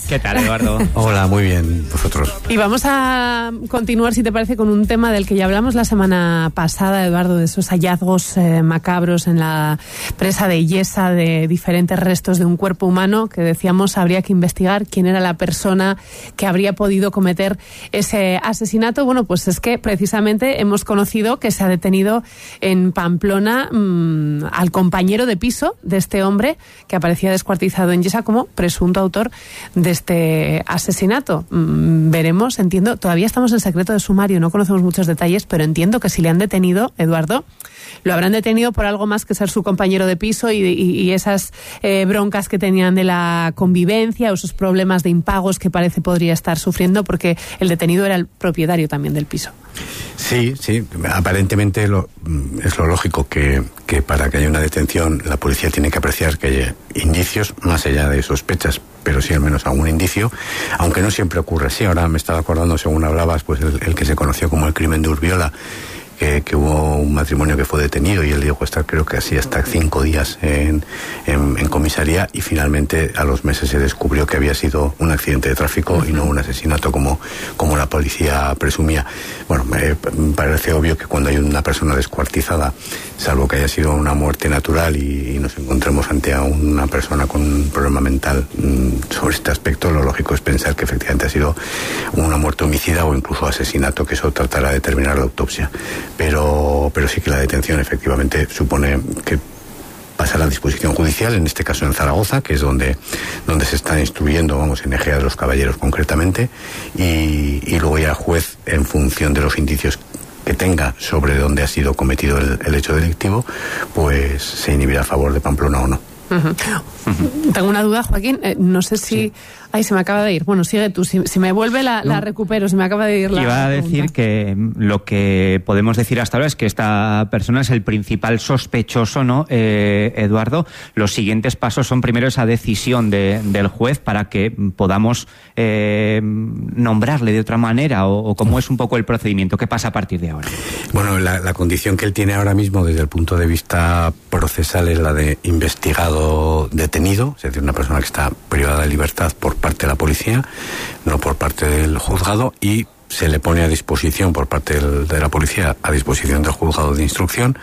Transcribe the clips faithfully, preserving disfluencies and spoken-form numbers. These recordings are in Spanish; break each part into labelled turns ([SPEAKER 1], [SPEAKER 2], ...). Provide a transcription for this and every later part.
[SPEAKER 1] ¿Qué tal, Eduardo?
[SPEAKER 2] Hola, muy bien, vosotros.
[SPEAKER 3] Y vamos a continuar, si te parece, con un tema del que ya hablamos la semana pasada, Eduardo, de esos hallazgos eh, macabros en la presa de Illesa de diferentes restos de un cuerpo humano que decíamos habría que investigar quién era la persona que habría podido cometer ese asesinato. Bueno, pues es que precisamente hemos conocido que se ha detenido en Pamplona mmm, al compañero de piso de este hombre que aparecía descuartizado en Illesa como presunto autor de este asesinato. Mm, veremos, entiendo, todavía estamos en secreto de sumario, no conocemos muchos detalles, pero entiendo que si le han detenido, Eduardo, lo habrán detenido por algo más que ser su compañero de piso y, y, y esas eh, broncas que tenían de la convivencia o esos problemas de impagos que parece podría estar sufriendo, porque el detenido era el propietario también del piso.
[SPEAKER 2] Sí, sí, aparentemente lo, es lo lógico que, que para que haya una detención la policía tiene que apreciar que haya indicios, más allá de sospechas, pero sí al menos algún indicio, aunque no siempre ocurre así. Ahora me estaba acordando, según hablabas, pues el, el que se conoció como el crimen de Urbiola, Que, que hubo un matrimonio que fue detenido y él llegó a estar, creo que así, hasta cinco días en, en, en comisaría, y finalmente a los meses se descubrió que había sido un accidente de tráfico uh-huh. y no un asesinato como, como la policía presumía. Bueno, me, me parece obvio que cuando hay una persona descuartizada, salvo que haya sido una muerte natural y, y nos encontremos ante a una persona con un problema mental mmm, sobre este aspecto, lo lógico es pensar que efectivamente ha sido una muerte homicida o incluso asesinato, que eso tratará de determinar la autopsia. Pero, pero sí que la detención efectivamente supone que pasará a disposición judicial, en este caso en Zaragoza, que es donde, donde se está instruyendo, vamos, en Ejea de los Caballeros concretamente, y, y luego ya el juez, en función de los indicios que tenga sobre dónde ha sido cometido el, el hecho delictivo, pues se inhibirá a favor de Pamplona o no.
[SPEAKER 3] Uh-huh. Uh-huh. Tengo una duda, Joaquín, eh, no sé si... Sí. Ay, se me acaba de ir. Bueno, sigue tú. Si, si me vuelve la, no. la recupero, se me acaba de ir la
[SPEAKER 1] Iba a decir que lo que podemos decir hasta ahora es que esta persona es el principal sospechoso, ¿no, eh, Eduardo? Los siguientes pasos son primero esa decisión de, del juez para que podamos eh, nombrarle de otra manera, o, o cómo es un poco el procedimiento. ¿Qué pasa a partir de ahora?
[SPEAKER 2] Bueno, la, la condición que él tiene ahora mismo desde el punto de vista procesal es la de investigado detenido, es decir, una persona que está privada de libertad por parte de la policía, no por parte del juzgado, y se le pone a disposición por parte del, de la policía, a disposición del juzgado de instrucción,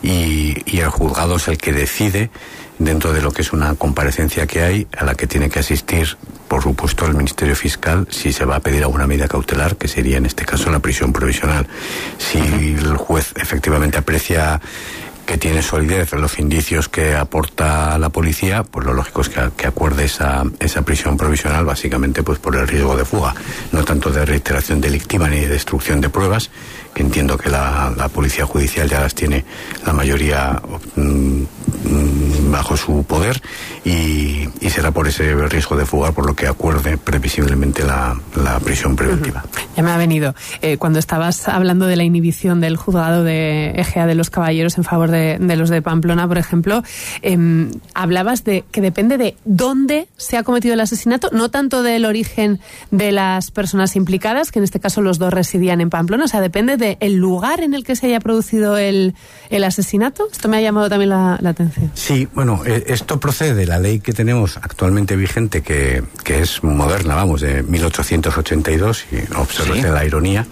[SPEAKER 2] y, y el juzgado es el que decide, dentro de lo que es una comparecencia que hay, a la que tiene que asistir, por supuesto, el Ministerio Fiscal, si se va a pedir alguna medida cautelar, que sería en este caso la prisión provisional. Si el juez efectivamente aprecia que tiene solidez en los indicios que aporta la policía, pues lo lógico es que, que acuerde esa, esa prisión provisional, básicamente pues por el riesgo de fuga, no tanto de reiteración delictiva ni de destrucción de pruebas, que entiendo que la, la policía judicial ya las tiene la mayoría mmm, bajo su poder, y, y será por ese riesgo de fuga por lo que acuerde previsiblemente la, la prisión preventiva.
[SPEAKER 3] Uh-huh. Ya me ha venido. Eh, cuando estabas hablando de la inhibición del juzgado de Ejea de los Caballeros en favor de, de los de Pamplona, por ejemplo, eh, hablabas de que depende de dónde se ha cometido el asesinato, no tanto del origen de las personas implicadas, que en este caso los dos residían en Pamplona, o sea, depende del lugar en el que se haya producido el, el asesinato. Esto me ha llamado también la, la atención.
[SPEAKER 2] Sí, bueno, esto procede de la ley que tenemos actualmente vigente, que, que es moderna, vamos, de mil ochocientos ochenta y dos, y observe ¿Sí? la ironía,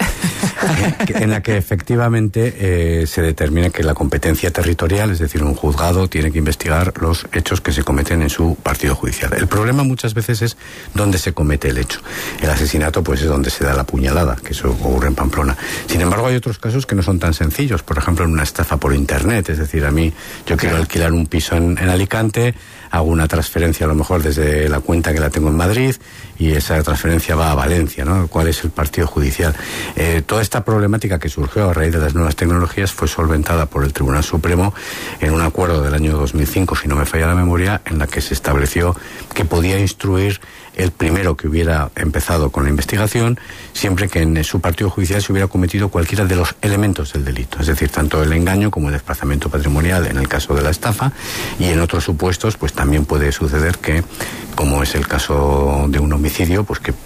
[SPEAKER 2] eh, en la que efectivamente eh, se determina que la competencia territorial, es decir, un juzgado tiene que investigar los hechos que se cometen en su partido judicial. El problema muchas veces es dónde se comete el hecho. El asesinato, pues, es donde se da la puñalada, que eso ocurre en Pamplona. Sin embargo, hay otros casos que no son tan sencillos, por ejemplo, en una estafa por internet, es decir, a mí, yo quiero alquilar un piso en, en Alicante, hago una transferencia a lo mejor desde la cuenta que la tengo en Madrid, y esa transferencia va a Valencia, ¿no? ¿Cuál es el partido judicial? Eh, toda esta problemática que surgió a raíz de las nuevas tecnologías fue solventada por el Tribunal Supremo en un acuerdo del año dos mil cinco, si no me falla la memoria, en la que se estableció que podía instruir el primero que hubiera empezado con la investigación, siempre que en su partido judicial se hubiera cometido cualquiera de los elementos del delito, es decir, tanto el engaño como el desplazamiento patrimonial en el caso de la estafa, y en otros supuestos pues también puede suceder que, como es el caso de un homicidio, pues que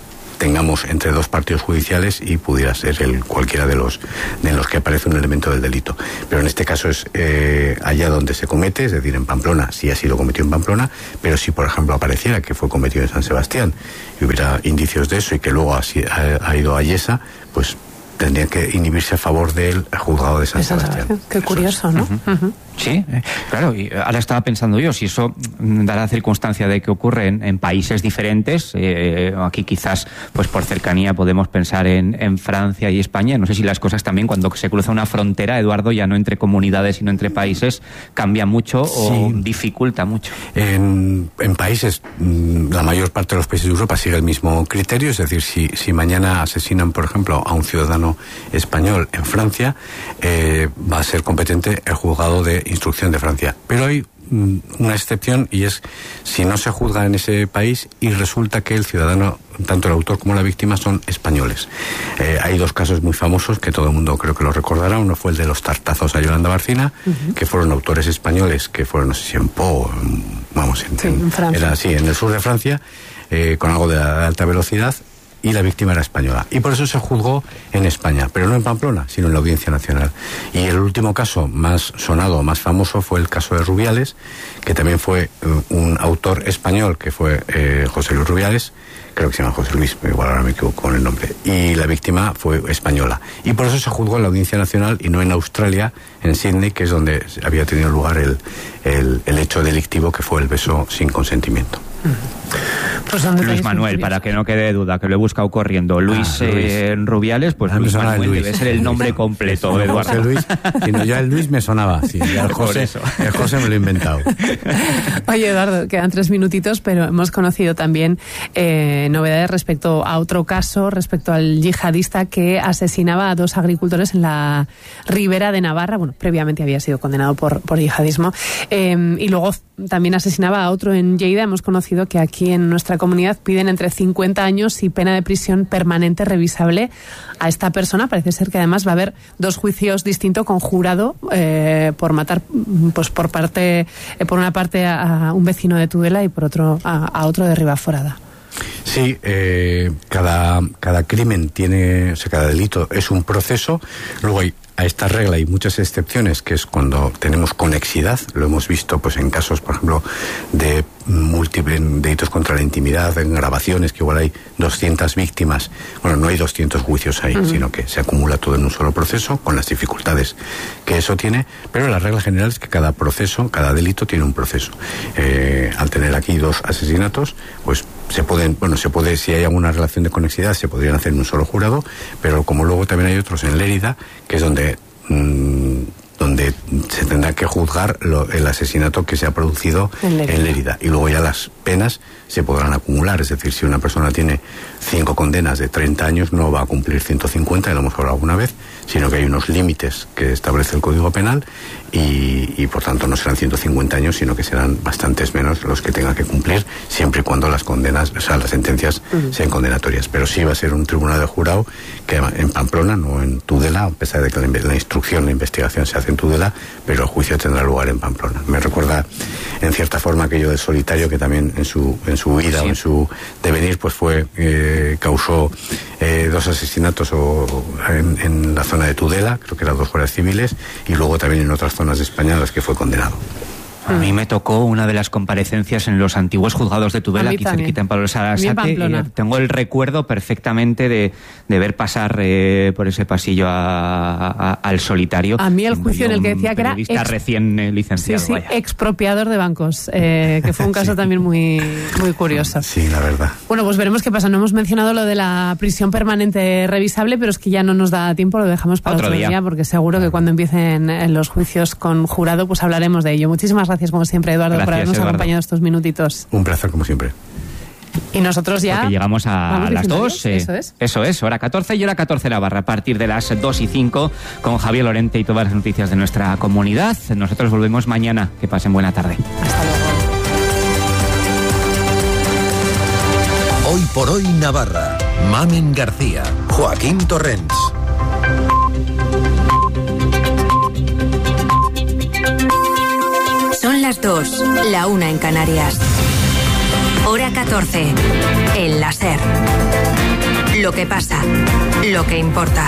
[SPEAKER 2] tengamos entre dos partidos judiciales y pudiera ser el cualquiera de los de los que aparece un elemento del delito. Pero en este caso es eh, allá donde se comete, es decir, en Pamplona, si ha sido cometido en Pamplona, pero si, por ejemplo, apareciera que fue cometido en San Sebastián y hubiera indicios de eso y que luego ha, ha, ha ido a Yesa, pues tendría que inhibirse a favor del juzgado de San, de San Sebastián. Sebastián.
[SPEAKER 3] Qué curioso, ¿no?
[SPEAKER 1] Uh-huh. Uh-huh. Sí, eh, claro, y ahora estaba pensando yo, si eso da la circunstancia de que ocurre en, en países diferentes, eh, aquí quizás, pues por cercanía podemos pensar en, en Francia y España, no sé si las cosas también cuando se cruza una frontera, Eduardo, ya no entre comunidades sino entre países, cambia mucho o sí. dificulta mucho.
[SPEAKER 2] En, en países, la mayor parte de los países de Europa sigue el mismo criterio, es decir, si, si mañana asesinan, por ejemplo, a un ciudadano español en Francia, eh, va a ser competente el juzgado de instrucción de Francia. Pero hay una excepción y es si no se juzga en ese país y resulta que el ciudadano, tanto el autor como la víctima, son españoles. Eh, hay dos casos muy famosos que todo el mundo creo que lo recordará. Uno fue el de los tartazos a Yolanda Barcina, uh-huh. que fueron autores españoles que fueron, no sé si en Po, en, vamos, en,
[SPEAKER 3] sí, en Francia.
[SPEAKER 2] Era así, en el sur de Francia, eh, con algo de alta velocidad. Y la víctima era española. Y por eso se juzgó en España, pero no en Pamplona, sino en la Audiencia Nacional. Y el último caso más sonado, más famoso, fue el caso de Rubiales, que también fue uh, un autor español, que fue eh, José Luis Rubiales, creo que se llama José Luis, igual ahora me equivoco con el nombre, y la víctima fue española. Y por eso se juzgó en la Audiencia Nacional y no en Australia, en Sydney, que es donde había tenido lugar el, el, el hecho delictivo, que fue el beso sin consentimiento.
[SPEAKER 1] Pues Luis Manuel, para que no quede duda, que lo he buscado corriendo. Luis, ah, Luis. Eh, Rubiales, pues Luis Manuel Luis. Debe ser el nombre completo, no, Eduardo.
[SPEAKER 2] José Luis, sino yo el Luis me sonaba, sí, el José, el José me lo he inventado.
[SPEAKER 3] Oye, Eduardo, quedan tres minutitos, pero hemos conocido también eh, novedades respecto a otro caso, respecto al yihadista que asesinaba a dos agricultores en la Ribera de Navarra. Bueno, previamente había sido condenado por, por yihadismo. Eh, y luego también asesinaba a otro en Lleida. Hemos conocido que aquí en nuestra comunidad piden entre cincuenta años y pena de prisión permanente revisable a esta persona. Parece ser que además va a haber dos juicios distintos con jurado eh, por matar, pues por parte, eh, por una parte a, a un vecino de Tudela y por otro a, a otro de Ribaforada.
[SPEAKER 2] Sí, eh, cada, cada crimen tiene, o sea, cada delito es un proceso. Luego hay a esta regla hay muchas excepciones, que es cuando tenemos conexidad. Lo hemos visto pues en casos, por ejemplo, de múltiples delitos contra la intimidad, en grabaciones, que igual hay doscientas víctimas. Bueno, no hay doscientos juicios ahí, uh-huh. sino que se acumula todo en un solo proceso, con las dificultades que eso tiene. Pero la regla general es que cada proceso, cada delito tiene un proceso. Eh, al tener aquí dos asesinatos, pues se pueden, bueno, se puede, si hay alguna relación de conexidad, se podrían hacer en un solo jurado, pero como luego también hay otros en Lérida, que es donde mmm, donde se tendrá que juzgar lo, el asesinato que se ha producido en Lérida. en Lérida. Y luego ya las penas se podrán acumular. Es decir, si una persona tiene cinco condenas de treinta años, no va a cumplir ciento cincuenta, ya lo hemos hablado alguna vez, sino que hay unos límites que establece el Código Penal y, y por tanto no serán ciento cincuenta años, sino que serán bastantes menos los que tenga que cumplir, siempre y cuando las condenas, o sea, las sentencias uh-huh. sean condenatorias. Pero sí va a ser un tribunal de jurado que en Pamplona, no en Tudela, a pesar de que la, la instrucción, la investigación se hace en Tudela, pero el juicio tendrá lugar en Pamplona. Me recuerda en cierta forma aquello del Solitario, que también en su en su vida sí. o en su devenir pues fue eh, causó eh, dos asesinatos o, en, en la zona de Tudela, creo que eran dos guardias civiles, y luego también en otras zonas de España en las que fue condenado.
[SPEAKER 1] A mí me tocó una de las comparecencias en los antiguos juzgados de Tudela, aquí también. cerquita en Pablo Sarasate, y tengo el recuerdo perfectamente de, de ver pasar eh, por ese pasillo a, a, al Solitario.
[SPEAKER 3] A mí el juicio en el que decía que era
[SPEAKER 1] ex... recién eh, licenciado.
[SPEAKER 3] Sí, sí, vaya. expropiador de bancos, eh, que fue un caso sí. también muy, muy curioso.
[SPEAKER 2] Sí, la verdad.
[SPEAKER 3] Bueno, pues veremos qué pasa. No hemos mencionado lo de la prisión permanente revisable, pero es que ya no nos da tiempo, lo dejamos para otro, otro día. día, porque seguro que cuando empiecen los juicios con jurado, pues hablaremos de ello. Muchísimas gracias. Gracias, como siempre, Eduardo, Gracias, por habernos Eduardo. acompañado estos minutitos.
[SPEAKER 2] Un placer, como siempre.
[SPEAKER 3] Y nosotros ya...
[SPEAKER 1] Porque llegamos a las dos. Eh, eso es. Eso es, hora catorce y hora catorce Navarra. A partir de las dos y cinco, con Javier Lorente y todas las noticias de nuestra comunidad. Nosotros volvemos mañana. Que pasen buena tarde.
[SPEAKER 3] Hasta
[SPEAKER 4] luego. Hoy por hoy, Navarra. Mamen García. Joaquín Torrents.
[SPEAKER 5] Son las dos, la una en Canarias. Hora catorce, el láser. que pasa, lo que importa.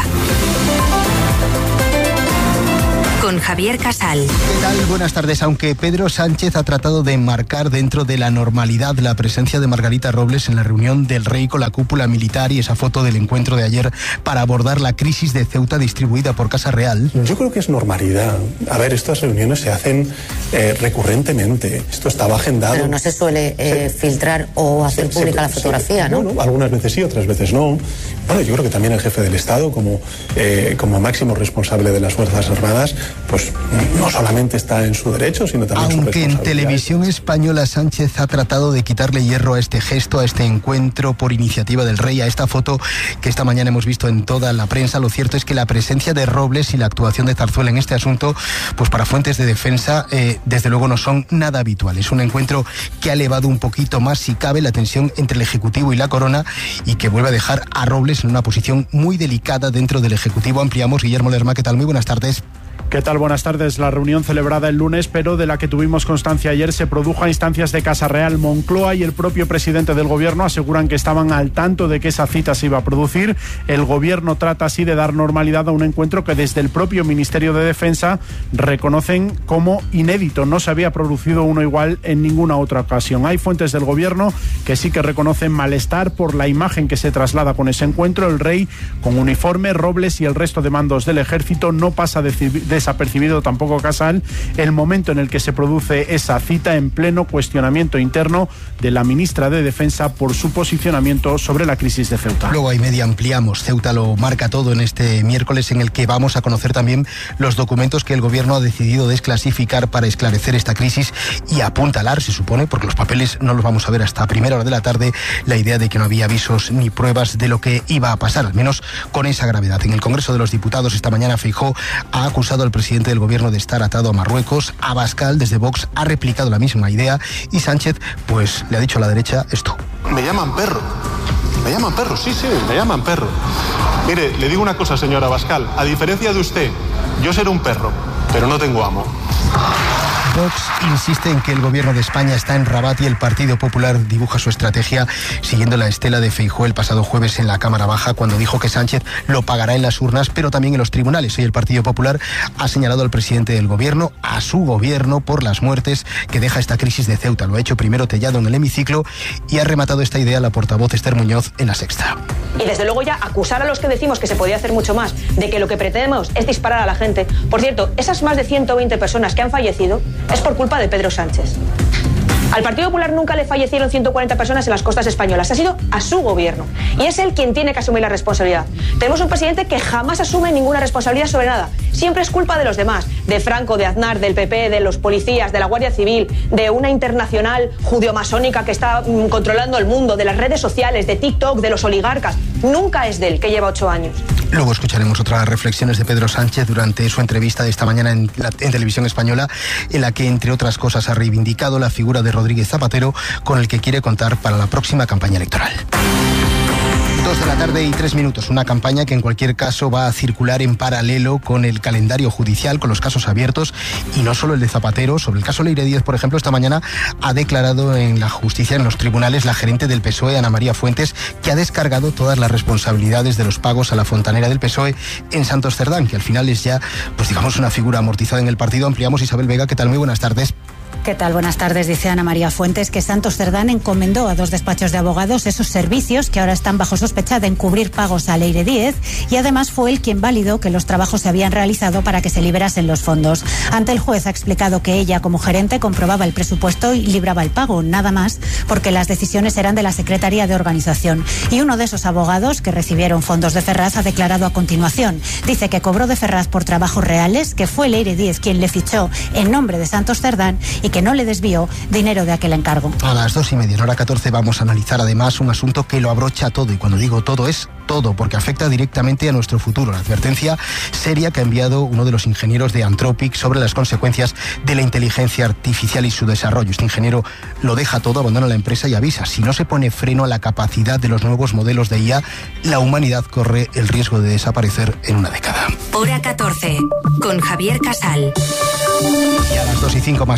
[SPEAKER 5] Con Javier Casal.
[SPEAKER 6] ¿Qué tal? Buenas tardes. Aunque Pedro Sánchez ha tratado de enmarcar dentro de la normalidad la presencia de Margarita Robles en la reunión del rey con la cúpula militar y esa foto del encuentro de ayer para abordar la crisis de Ceuta distribuida por Casa Real.
[SPEAKER 7] Yo creo que es normalidad. A ver, estas reuniones se hacen eh, recurrentemente. Esto estaba agendado.
[SPEAKER 8] Pero no se suele eh, sí. filtrar o hacer sí, pública sí, la fotografía, sí. ¿no?
[SPEAKER 7] Bueno, algunas veces sí, otras veces no. Bueno, yo creo que también el jefe del Estado, como, eh, como máximo responsable de las Fuerzas Armadas, pues no solamente está en su derecho, sino también en su responsabilidad.
[SPEAKER 6] Aunque en Televisión Española Sánchez ha tratado de quitarle hierro a este gesto, a este encuentro por iniciativa del rey, a esta foto que esta mañana hemos visto en toda la prensa, lo cierto es que la presencia de Robles y la actuación de Zarzuela en este asunto, pues para fuentes de defensa, eh, desde luego no son nada habituales. Un encuentro que ha elevado un poquito más, si cabe, la tensión entre el Ejecutivo y la Corona y que vuelve a dejar a Robles en una posición muy delicada dentro del Ejecutivo. Ampliamos. Guillermo Lerma, ¿qué tal? Muy buenas tardes.
[SPEAKER 9] ¿Qué tal? Buenas tardes. La reunión celebrada el lunes, pero de la que tuvimos constancia ayer, se produjo a instancias de Casa Real. Moncloa y el propio presidente del gobierno aseguran que estaban al tanto de que esa cita se iba a producir. El gobierno trata así de dar normalidad a un encuentro que desde el propio Ministerio de Defensa reconocen como inédito. No se había producido uno igual en ninguna otra ocasión. Hay fuentes del gobierno que sí que reconocen malestar por la imagen que se traslada con ese encuentro. El rey con uniforme, Robles y el resto de mandos del ejército. No pasa de desapercibido tampoco Casal el momento en el que se produce esa cita, en pleno cuestionamiento interno de la ministra de Defensa por su posicionamiento sobre la crisis de Ceuta.
[SPEAKER 6] Luego hay media ampliamos. Ceuta lo marca todo en este miércoles, en el que vamos a conocer también los documentos que el gobierno ha decidido desclasificar para esclarecer esta crisis y apuntalar, se supone, porque los papeles no los vamos a ver hasta primera hora de la tarde, la idea de que no había avisos ni pruebas de lo que iba a pasar, al menos con esa gravedad. En el Congreso de los Diputados esta mañana Feijóo ha acusado al presidente del gobierno de estar atado a Marruecos. Abascal, desde Vox, ha replicado la misma idea y Sánchez, pues, le ha dicho a la derecha esto.
[SPEAKER 10] Me llaman perro. Me llaman perro, sí, sí, me llaman perro. Mire, le digo una cosa, señora Abascal. A diferencia de usted, yo seré un perro, pero no tengo amo.
[SPEAKER 6] Vox insiste en que el gobierno de España está en Rabat y el Partido Popular dibuja su estrategia siguiendo la estela de Feijóo el pasado jueves en la Cámara Baja, cuando dijo que Sánchez lo pagará en las urnas, pero también en los tribunales. Y el Partido Popular ha señalado al presidente del gobierno, a su gobierno, por las muertes que deja esta crisis de Ceuta. Lo ha hecho primero Tellado en el hemiciclo y ha rematado esta idea la portavoz Esther Muñoz en La Sexta.
[SPEAKER 11] Y desde luego ya acusar a los que decimos que se podía hacer mucho más, de que lo que pretendemos es disparar a la gente. Por cierto, esas más de ciento veinte personas que han fallecido es por culpa de Pedro Sánchez. Al Partido Popular nunca le fallecieron ciento cuarenta personas en las costas españolas. Ha sido a su gobierno. Y es él quien tiene que asumir la responsabilidad. Tenemos un presidente que jamás asume ninguna responsabilidad sobre nada. Siempre es culpa de los demás. De Franco, de Aznar, del P P, de los policías, de la Guardia Civil, de una internacional judio-masónica que está mm, controlando el mundo, de las redes sociales, de TikTok, de los oligarcas. Nunca es de él, que lleva ocho años.
[SPEAKER 6] Luego escucharemos otras reflexiones de Pedro Sánchez durante su entrevista de esta mañana en, la, en Televisión Española, en la que, entre otras cosas, ha reivindicado la figura de Rodríguez Zapatero, con el que quiere contar para la próxima campaña electoral. Dos de la tarde y tres minutos. Una campaña que en cualquier caso va a circular en paralelo con el calendario judicial, con los casos abiertos, y no solo el de Zapatero. Sobre el caso Leire Díez, por ejemplo, esta mañana ha declarado en la justicia, en los tribunales, la gerente del P S O E, Ana María Fuentes, que ha descargado todas las responsabilidades de los pagos a la fontanera del P S O E en Santos Cerdán, que al final es ya, pues digamos, una figura amortizada en el partido. Ampliamos. Isabel Vega, ¿qué tal? Muy buenas tardes.
[SPEAKER 12] ¿Qué tal? Buenas tardes. Dice Ana María Fuentes que Santos Cerdán encomendó a dos despachos de abogados esos servicios que ahora están bajo sospecha de encubrir pagos a Leire Díez, y además fue él quien validó que los trabajos se habían realizado para que se liberasen los fondos. Ante el juez ha explicado que ella, como gerente, comprobaba el presupuesto y libraba el pago, nada más, porque las decisiones eran de la Secretaría de Organización. Y uno de esos abogados que recibieron fondos de Ferraz ha declarado a continuación. Dice que cobró de Ferraz por trabajos reales, que fue Leire Díez quien le fichó en nombre de Santos Cerdán y que no le desvió dinero de aquel encargo.
[SPEAKER 6] A las dos y media, en hora catorce, vamos a analizar además un asunto que lo abrocha todo, y cuando digo todo es todo, porque afecta directamente a nuestro futuro. La advertencia seria que ha enviado uno de los ingenieros de Anthropic sobre las consecuencias de la inteligencia artificial y su desarrollo. Este ingeniero lo deja todo, abandona la empresa y avisa: si no se pone freno a la capacidad de los nuevos modelos de I A, la humanidad corre el riesgo de desaparecer en una década.
[SPEAKER 5] Hora catorce, con Javier Casal.
[SPEAKER 6] Y a las dos y cinco, más cosas de las que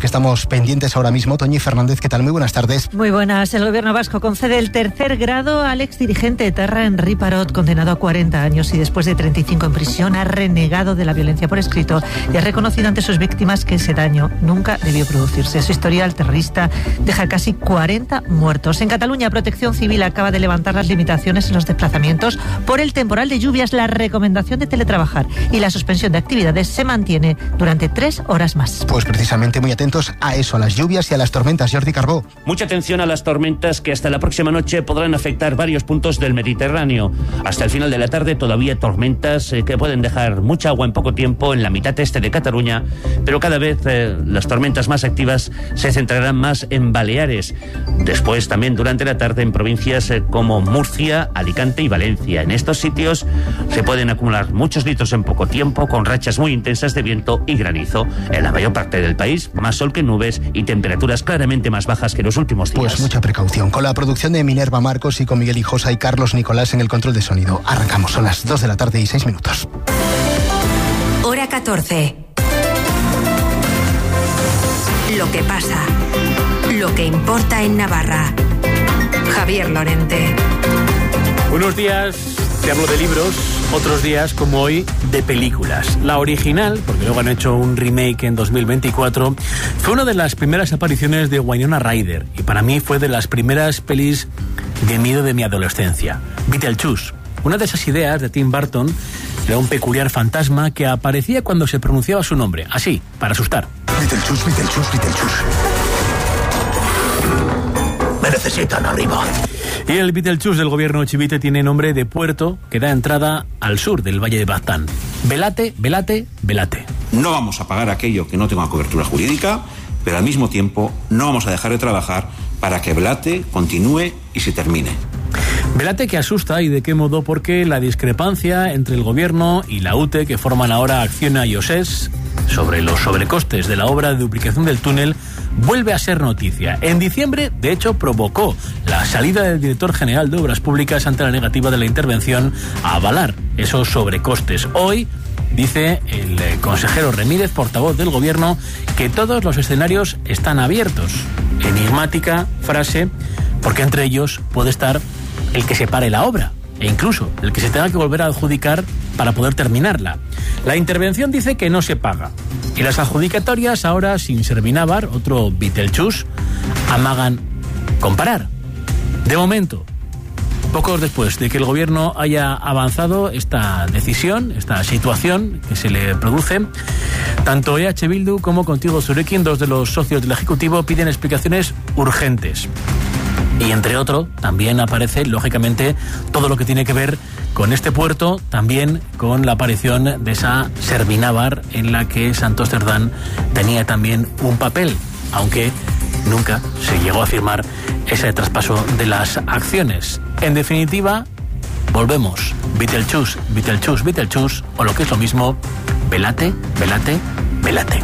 [SPEAKER 6] que estamos pendientes ahora mismo. Toñi Fernández, ¿qué tal? Muy buenas tardes.
[SPEAKER 13] Muy buenas. El gobierno vasco concede el tercer grado al exdirigente etarra Henri Parot, condenado a cuarenta años y después de treinta y cinco en prisión ha renegado de la violencia por escrito y ha reconocido ante sus víctimas que ese daño nunca debió producirse. Su historial terrorista deja casi cuarenta muertos. En Cataluña, Protección Civil acaba de levantar las limitaciones en los desplazamientos por el temporal de lluvias. La recomendación de teletrabajar y la suspensión de actividades se mantiene durante tres horas más.
[SPEAKER 6] Pues precisamente muy atentos a eso, a las lluvias y a las tormentas. Jordi Carbó.
[SPEAKER 14] Mucha atención a las tormentas que hasta la próxima noche podrán afectar varios puntos del Mediterráneo. Hasta el final de la tarde todavía tormentas eh, que pueden dejar mucha agua en poco tiempo en la mitad este de Cataluña, pero cada vez eh, las tormentas más activas se centrarán más en Baleares. Después también durante la tarde en provincias eh, como Murcia, Alicante y Valencia. En estos sitios se pueden acumular muchos litros en poco tiempo, con rachas muy intensas de viento y granizo. En la mayor parte del país, más sol que nubes y temperaturas claramente más bajas que los últimos días.
[SPEAKER 6] Pues mucha precaución. Con la producción de Minerva Marcos y con Miguel Hijosa y Carlos Nicolás en el control de sonido. Arrancamos, son las dos de la tarde y seis minutos.
[SPEAKER 5] Hora catorce. Lo que pasa. Lo que importa en Navarra. Javier Lorente.
[SPEAKER 15] Buenos días. Te hablo de libros, otros días, como hoy, de películas. La original, porque luego han hecho un remake en dos mil veinticuatro, fue una de las primeras apariciones de Winona Ryder, y para mí fue de las primeras pelis de miedo de mi adolescencia. Beetlejuice, una de esas ideas de Tim Burton, era un peculiar fantasma que aparecía cuando se pronunciaba su nombre, así, para asustar.
[SPEAKER 16] Beetlejuice, Beetlejuice, Beetlejuice. Me necesitan arriba.
[SPEAKER 15] Y el Beetlejuice del gobierno chivite tiene nombre de puerto que da entrada al sur del Valle de Baztán. Velate, velate, velate.
[SPEAKER 17] No vamos a pagar aquello que no tenga cobertura jurídica, pero al mismo tiempo no vamos a dejar de trabajar para que Velate continúe y se termine.
[SPEAKER 15] Velate que asusta, y de qué modo, porque la discrepancia entre el gobierno y la U T E, que forman ahora Acciona y OSES, sobre los sobrecostes de la obra de duplicación del túnel, vuelve a ser noticia. En diciembre, de hecho, provocó la salida del director general de Obras Públicas ante la negativa de la intervención a avalar esos sobrecostes. Hoy dice el consejero Remírez, portavoz del gobierno, que todos los escenarios están abiertos. Enigmática frase, porque entre ellos puede estar el que se pare la obra, e incluso el que se tenga que volver a adjudicar para poder terminarla. La intervención dice que no se paga, y las adjudicatorias ahora, sin Servinávar, otro Beetlejuice, amagan comparar. De momento, pocos después de que el gobierno haya avanzado esta decisión, esta situación que se le produce, tanto E H Bildu como Contigo Zurekin, dos de los socios del Ejecutivo, piden explicaciones urgentes. Y entre otros, también aparece, lógicamente, todo lo que tiene que ver con este puerto, también con la aparición de esa Servinávar en la que Santos Cerdán tenía también un papel, aunque nunca se llegó a firmar ese traspaso de las acciones. En definitiva, volvemos. Beetlejuice, Beetlejuice, Beetlejuice, o lo que es lo mismo, velate, velate, velate.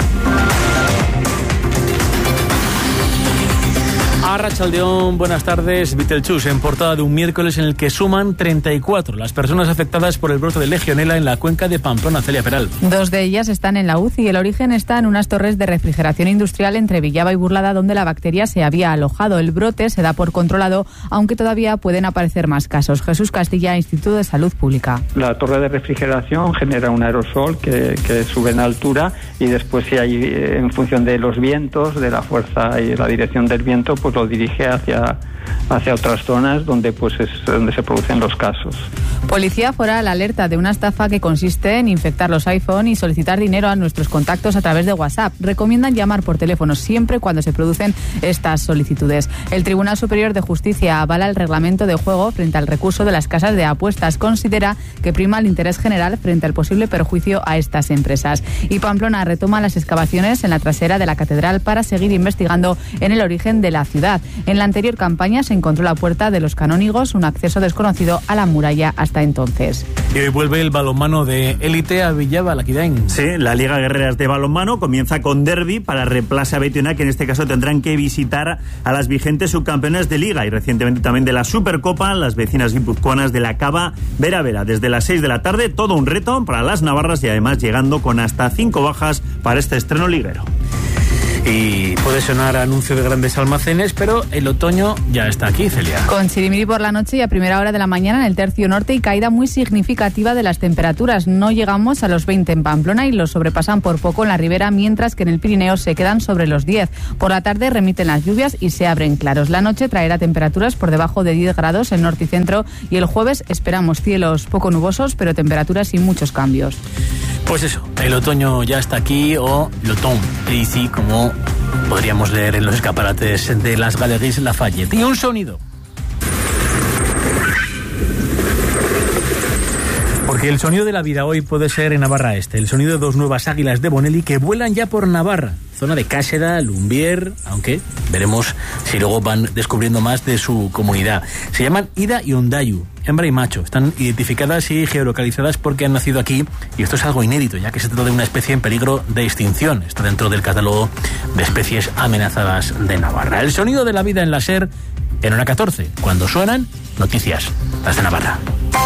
[SPEAKER 15] Arratsaldeón, buenas tardes. Beetlejuice en portada de un miércoles en el que suman treinta y cuatro las personas afectadas por el brote de legionela en la cuenca de Pamplona. Celia Peral.
[SPEAKER 18] Dos de ellas están en la U C I y el origen está en unas torres de refrigeración industrial entre Villaba y Burlada, donde la bacteria se había alojado. El brote se da por controlado, aunque todavía pueden aparecer más casos. Jesús Castilla, Instituto de Salud Pública.
[SPEAKER 19] La torre de refrigeración genera un aerosol que, que sube en altura, y después, si hay, en función de los vientos, de la fuerza y la dirección del viento, pues lo dirige hacia, hacia otras zonas donde pues es donde se producen los casos.
[SPEAKER 18] Policía Foral alerta de una estafa que consiste en infectar los iPhone y solicitar dinero a nuestros contactos a través de WhatsApp. Recomiendan llamar por teléfono siempre cuando se producen estas solicitudes. El Tribunal Superior de Justicia avala el reglamento de juego frente al recurso de las casas de apuestas. Considera que prima el interés general frente al posible perjuicio a estas empresas. Y Pamplona retoma las excavaciones en la trasera de la catedral para seguir investigando en el origen de la ciudad. En la anterior campaña se encontró la puerta de los canónigos, un acceso desconocido a la muralla hasta entonces.
[SPEAKER 15] Y hoy vuelve el balonmano de élite a Villaba, Laquidain.
[SPEAKER 20] Sí, la Liga Guerreras de Balonmano comienza con derbi para Replaza Betiona, que en este caso tendrán que visitar a las vigentes subcampeonas de Liga y recientemente también de la Supercopa, las vecinas guipuzcoanas de la Cava Vera Vera. Desde las seis de la tarde, todo un reto para las navarras y además llegando con hasta cinco bajas para este estreno liguero.
[SPEAKER 15] Y puede sonar anuncio de grandes almacenes, pero el otoño ya está aquí, Celia.
[SPEAKER 18] Con chirimiri por la noche y a primera hora de la mañana en el tercio norte y caída muy significativa de las temperaturas. No llegamos a los veinte en Pamplona y los sobrepasan por poco en la ribera, mientras que en el Pirineo se quedan sobre los diez. Por la tarde remiten las lluvias y se abren claros. La noche traerá temperaturas por debajo de diez grados en norte y centro y el jueves esperamos cielos poco nubosos, pero temperaturas sin muchos cambios.
[SPEAKER 15] Pues eso, el otoño ya está aquí, o l'automne ici, como podríamos leer en los escaparates de las Galeries Lafayette. Y un sonido. Porque el sonido de la vida hoy puede ser en Navarra Este, el sonido de dos nuevas águilas de Bonelli que vuelan ya por Navarra, zona de Cáseda, Lumbier, aunque veremos si luego van descubriendo más de su comunidad. Se llaman Ida y Ondayu, hembra y macho. Están identificadas y geolocalizadas porque han nacido aquí, y esto es algo inédito, ya que se trata de una especie en peligro de extinción. Está dentro del catálogo de especies amenazadas de Navarra. El sonido de la vida en la SER en hora catorce, cuando suenan noticias, las de Navarra.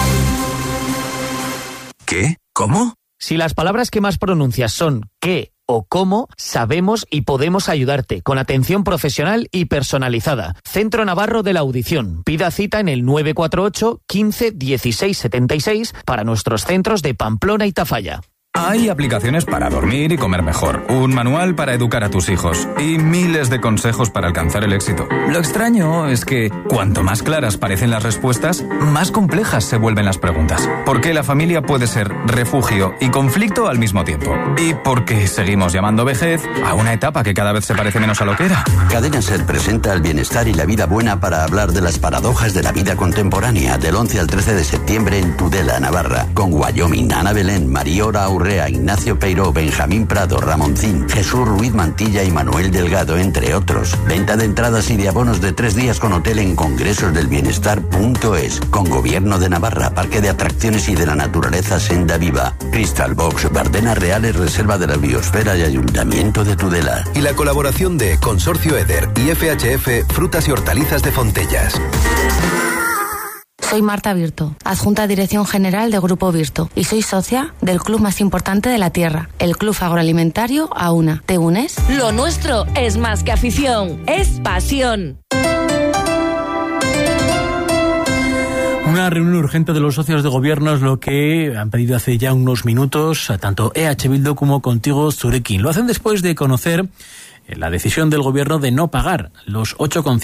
[SPEAKER 21] ¿Qué? ¿Cómo?
[SPEAKER 22] Si las palabras que más pronuncias son qué o cómo, sabemos y podemos ayudarte con atención profesional y personalizada. Centro Navarro de la Audición. Pida cita en el nueve cuatro ocho, quince, dieciséis, setenta y seis para nuestros centros de Pamplona y Tafalla.
[SPEAKER 23] Hay aplicaciones para dormir y comer mejor, un manual para educar a tus hijos y miles de consejos para alcanzar el éxito. Lo extraño es que cuanto más claras parecen las respuestas, más complejas se vuelven las preguntas. ¿Por qué la familia puede ser refugio y conflicto al mismo tiempo? ¿Y por qué seguimos llamando vejez a una etapa que cada vez se parece menos a lo que era?
[SPEAKER 24] Cadena SER presenta el bienestar y la vida buena para hablar de las paradojas de la vida contemporánea, del once al trece de septiembre en Tudela, Navarra, con Wyoming, Ana Belén, Mariora Urrea, Ignacio Peiró, Benjamín Prado, Ramoncín, Jesús Ruiz Mantilla y Manuel Delgado, entre otros. Venta de entradas y de abonos de tres días con hotel en congresosdelbienestar punto es, con Gobierno de Navarra, Parque de Atracciones y de la Naturaleza Senda Viva, Crystal Box, Bardenas Reales, Reserva de la Biosfera y Ayuntamiento de Tudela.
[SPEAKER 4] Y la colaboración de Consorcio Eder y F H F Frutas y Hortalizas de Fontellas.
[SPEAKER 8] Soy Marta Virto, adjunta de Dirección General de Grupo Virto, y soy socia del club más importante de la tierra, el Club Agroalimentario AUNA. ¿Te unes?
[SPEAKER 25] Lo nuestro es más que afición, es pasión.
[SPEAKER 15] Una reunión urgente de los socios de gobierno es lo que han pedido hace ya unos minutos a tanto E H Bildu como Contigo Zurekin. Lo hacen después de conocer la decisión del gobierno de no pagar los ocho coma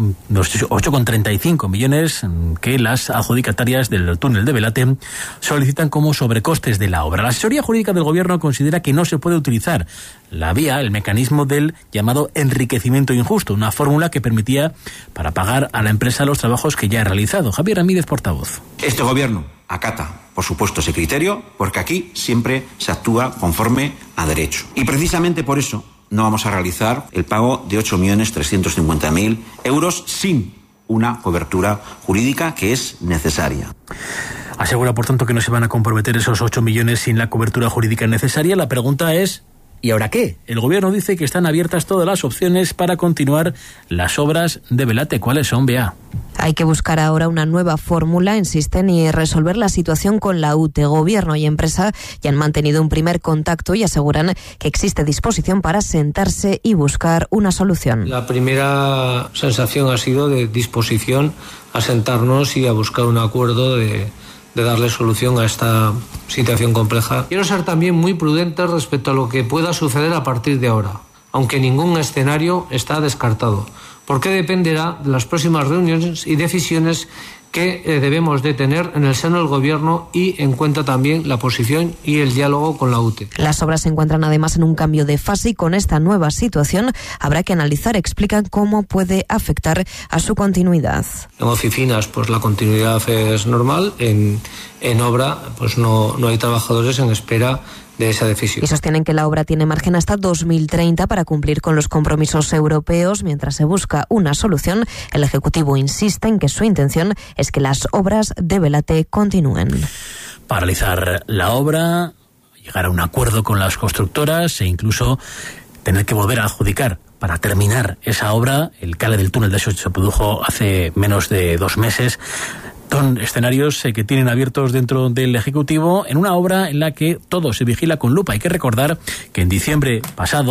[SPEAKER 15] treinta y cinco millones que las adjudicatarias del túnel de Belate solicitan como sobrecostes de la obra. La asesoría jurídica del gobierno considera que no se puede utilizar la vía, el mecanismo del llamado enriquecimiento injusto, una fórmula que permitía para pagar a la empresa los trabajos que ya ha realizado. Javier Ramírez, portavoz.
[SPEAKER 17] Este gobierno acata, por supuesto, ese criterio, porque aquí siempre se actúa conforme a derecho. Y precisamente por eso no vamos a realizar el pago de ocho millones trescientos cincuenta mil euros sin una cobertura jurídica que es necesaria.
[SPEAKER 15] Asegura, por tanto, que no se van a comprometer esos ocho millones sin la cobertura jurídica necesaria. La pregunta es, ¿y ahora qué? El gobierno dice que están abiertas todas las opciones para continuar las obras de Belate. ¿Cuáles son, Bea?
[SPEAKER 26] Hay que buscar ahora una nueva fórmula, insisten, y resolver la situación con la U T E. Gobierno y empresa ya han mantenido un primer contacto y aseguran que existe disposición para sentarse y buscar una solución.
[SPEAKER 27] La primera sensación ha sido de disposición a sentarnos y a buscar un acuerdo de, de darle solución a esta situación compleja. Quiero ser también muy prudente respecto a lo que pueda suceder a partir de ahora, aunque ningún escenario está descartado, porque dependerá de las próximas reuniones y decisiones que eh, debemos de tener en el seno del Gobierno y en cuenta también la posición y el diálogo con la U T E.
[SPEAKER 26] Las obras se encuentran además en un cambio de fase y con esta nueva situación habrá que analizar, explican, cómo puede afectar a su continuidad.
[SPEAKER 27] En oficinas pues la continuidad es normal, en, en obra pues no, no hay trabajadores en espera de esa decisión.
[SPEAKER 26] Y sostienen que la obra tiene margen hasta dos mil treinta para cumplir con los compromisos europeos. Mientras se busca una solución, el Ejecutivo insiste en que su intención es que las obras de Belate continúen.
[SPEAKER 15] Paralizar la obra, llegar a un acuerdo con las constructoras e incluso tener que volver a adjudicar para terminar esa obra. El cale del túnel de eso se produjo hace menos de dos meses. Son escenarios que tienen abiertos dentro del Ejecutivo en una obra en la que todo se vigila con lupa. Hay que recordar que en diciembre pasado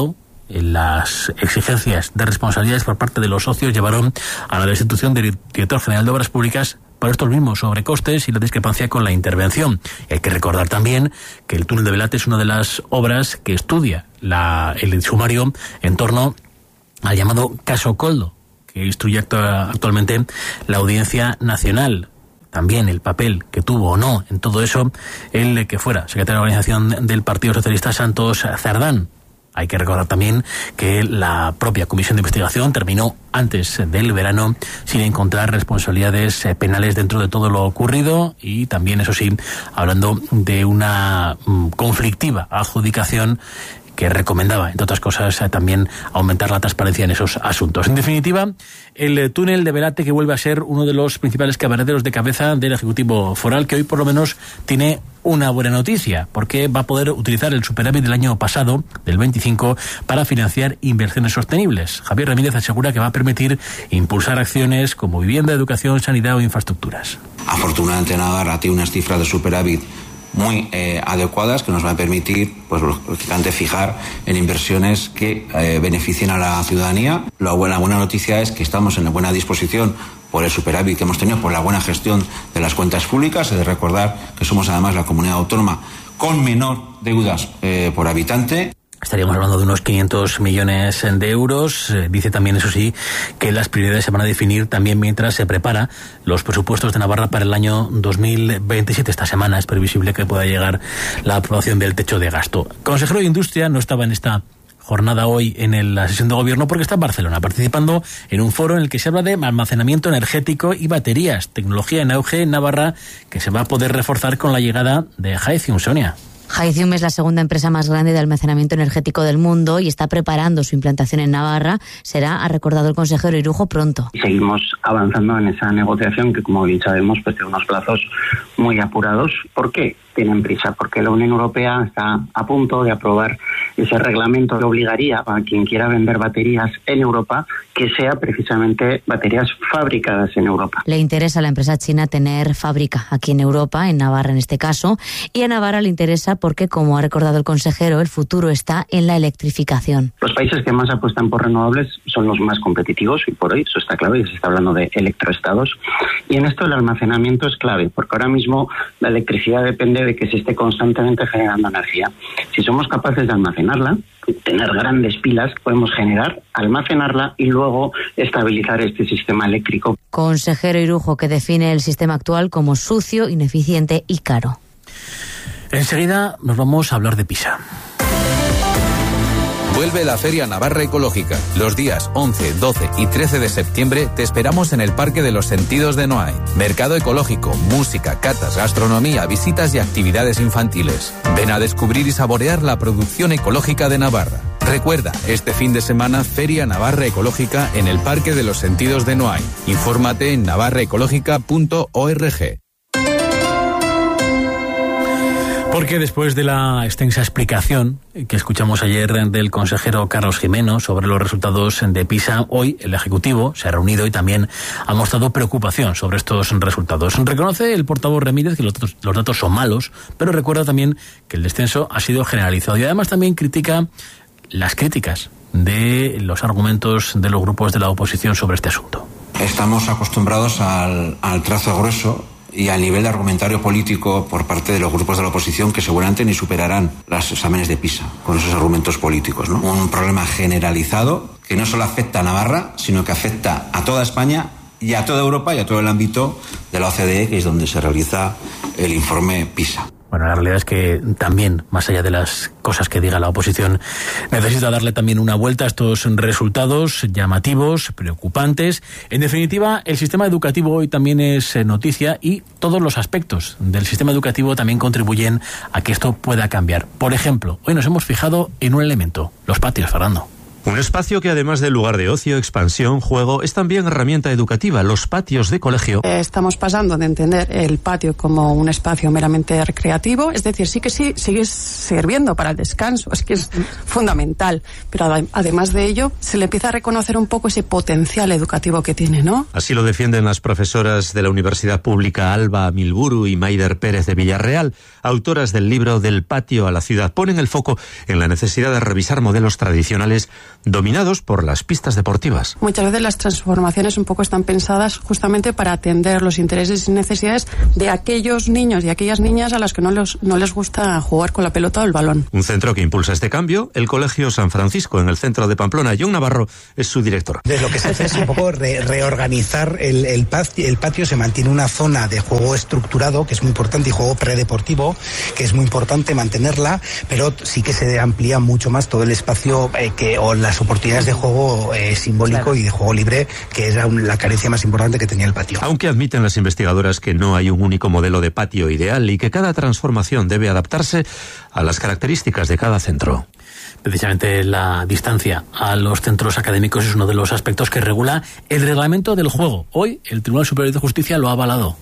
[SPEAKER 15] las exigencias de responsabilidades por parte de los socios llevaron a la destitución del director general de Obras Públicas por estos mismos sobrecostes y la discrepancia con la intervención. Y hay que recordar también que el túnel de Belate es una de las obras que estudia la, el sumario en torno al llamado caso Coldo, que instruye actualmente la Audiencia Nacional. También el papel que tuvo o no en todo eso el que fuera secretario de organización del Partido Socialista, Santos Cerdán. Hay que recordar también que la propia comisión de investigación terminó antes del verano sin encontrar responsabilidades penales dentro de todo lo ocurrido y también, eso sí, hablando de una conflictiva adjudicación que recomendaba, entre otras cosas, también aumentar la transparencia en esos asuntos. En definitiva, el túnel de Belate, que vuelve a ser uno de los principales caballeros de cabeza del Ejecutivo Foral, que hoy por lo menos tiene una buena noticia, porque va a poder utilizar el superávit del año pasado, del veinticinco, para financiar inversiones sostenibles. Javier Ramírez asegura que va a permitir impulsar acciones como vivienda, educación, sanidad o infraestructuras.
[SPEAKER 17] Afortunadamente Navarra tiene unas cifras de superávit muy eh, adecuadas que nos van a permitir, pues lógicamente, fijar en inversiones que eh, beneficien a la ciudadanía. La buena, buena noticia es que estamos en buena disposición por el superávit que hemos tenido, por la buena gestión de las cuentas públicas. He de recordar que somos además la comunidad autónoma con menor deudas eh, por habitante.
[SPEAKER 15] Estaríamos hablando de unos quinientos millones de euros. Eh, dice también, eso sí, que las prioridades se van a definir también mientras se prepara los presupuestos de Navarra para el año dos mil veintisiete. Esta semana es previsible que pueda llegar la aprobación del techo de gasto. El consejero de Industria no estaba en esta jornada hoy en la sesión de gobierno porque está en Barcelona participando en un foro en el que se habla de almacenamiento energético y baterías, tecnología en auge en Navarra que se va a poder reforzar con la llegada de Haithium. Sonia.
[SPEAKER 8] Haithium es la segunda empresa más grande de almacenamiento energético del mundo y está preparando su implantación en Navarra. Será, ha recordado el consejero Irujo, pronto.
[SPEAKER 1] Seguimos avanzando en esa negociación que, como bien sabemos, pues tiene unos plazos muy apurados. ¿Por qué tienen prisa? Porque la Unión Europea está a punto de aprobar ese reglamento que obligaría a quien quiera vender baterías en Europa que sea precisamente baterías fabricadas en Europa.
[SPEAKER 8] Le interesa a la empresa china tener fábrica aquí en Europa, en Navarra en este caso, y a Navarra le interesa porque, como ha recordado el consejero, el futuro está en la electrificación.
[SPEAKER 1] Los países que más apuestan por renovables son los más competitivos y por hoy eso está claro, y se está hablando de electroestados. Y en esto el almacenamiento es clave, porque ahora mismo la electricidad depende de que se esté constantemente generando energía. Si somos capaces de almacenarla, tener grandes pilas, podemos generar, almacenarla y luego estabilizar este sistema eléctrico.
[SPEAKER 8] Consejero Irujo, que define el sistema actual como sucio, ineficiente y caro.
[SPEAKER 15] Enseguida nos vamos a hablar de Pisa.
[SPEAKER 2] Vuelve la Feria Navarra Ecológica. Los días once, doce y trece de septiembre te esperamos en el Parque de los Sentidos de Noain. Mercado ecológico, música, catas, gastronomía, visitas y actividades infantiles. Ven a descubrir y saborear la producción ecológica de Navarra. Recuerda, este fin de semana, Feria Navarra Ecológica en el Parque de los Sentidos de Noain. Infórmate en navarra ecológica punto org.
[SPEAKER 15] Porque después de la extensa explicación que escuchamos ayer del consejero Carlos Gimeno sobre los resultados de PISA, hoy el Ejecutivo se ha reunido y también ha mostrado preocupación sobre estos resultados. Reconoce el portavoz Ramírez que los datos, los datos son malos, pero recuerda también que el descenso ha sido generalizado y además también critica las críticas de los argumentos de los grupos de la oposición sobre este asunto.
[SPEAKER 17] Estamos acostumbrados al, al trazo grueso y al nivel de argumentario político por parte de los grupos de la oposición que seguramente ni superarán los exámenes de PISA con esos argumentos políticos, ¿no? Un problema generalizado que no solo afecta a Navarra, sino que afecta a toda España y a toda Europa y a todo el ámbito de la O C D E, que es donde se realiza el informe PISA.
[SPEAKER 15] Bueno, la realidad es que también, más allá de las cosas que diga la oposición, necesita darle también una vuelta a estos resultados llamativos, preocupantes. En definitiva, el sistema educativo hoy también es noticia y todos los aspectos del sistema educativo también contribuyen a que esto pueda cambiar. Por ejemplo, hoy nos hemos fijado en un elemento, los patios, Fernando.
[SPEAKER 3] Un espacio que además de lugar de ocio, expansión, juego, es también herramienta educativa. Los patios de colegio.
[SPEAKER 7] Estamos pasando de entender el patio como un espacio meramente recreativo, es decir, sí que sí, sigue sirviendo para el descanso, es que es fundamental, pero además de ello se le empieza a reconocer un poco ese potencial educativo que tiene, ¿no?
[SPEAKER 3] Así lo defienden las profesoras de la Universidad Pública Alba Milburu y Maider Pérez de Villarreal, autoras del libro Del patio a la ciudad. Ponen el foco en la necesidad de revisar modelos tradicionales dominados por las pistas deportivas.
[SPEAKER 7] Muchas veces las transformaciones un poco están pensadas justamente para atender los intereses y necesidades de aquellos niños y aquellas niñas a las que no les, no les gusta jugar con la pelota o el balón.
[SPEAKER 3] Un centro que impulsa este cambio, el Colegio San Francisco, en el centro de Pamplona. John Navarro es su director.
[SPEAKER 9] De lo que se hace es un poco re reorganizar el, el, patio, el patio. Se mantiene una zona de juego estructurado, que es muy importante, y juego predeportivo, que es muy importante mantenerla, pero sí que se amplía mucho más todo el espacio eh, que o las oportunidades de juego eh, simbólico, claro, y de juego libre, que era un, la carencia más importante que tenía el patio.
[SPEAKER 3] Aunque admiten las investigadoras que no hay un único modelo de patio ideal y que cada transformación debe adaptarse a las características de cada centro.
[SPEAKER 15] Precisamente la distancia a los centros académicos es uno de los aspectos que regula el reglamento del juego. Hoy el Tribunal Superior de Justicia lo ha avalado.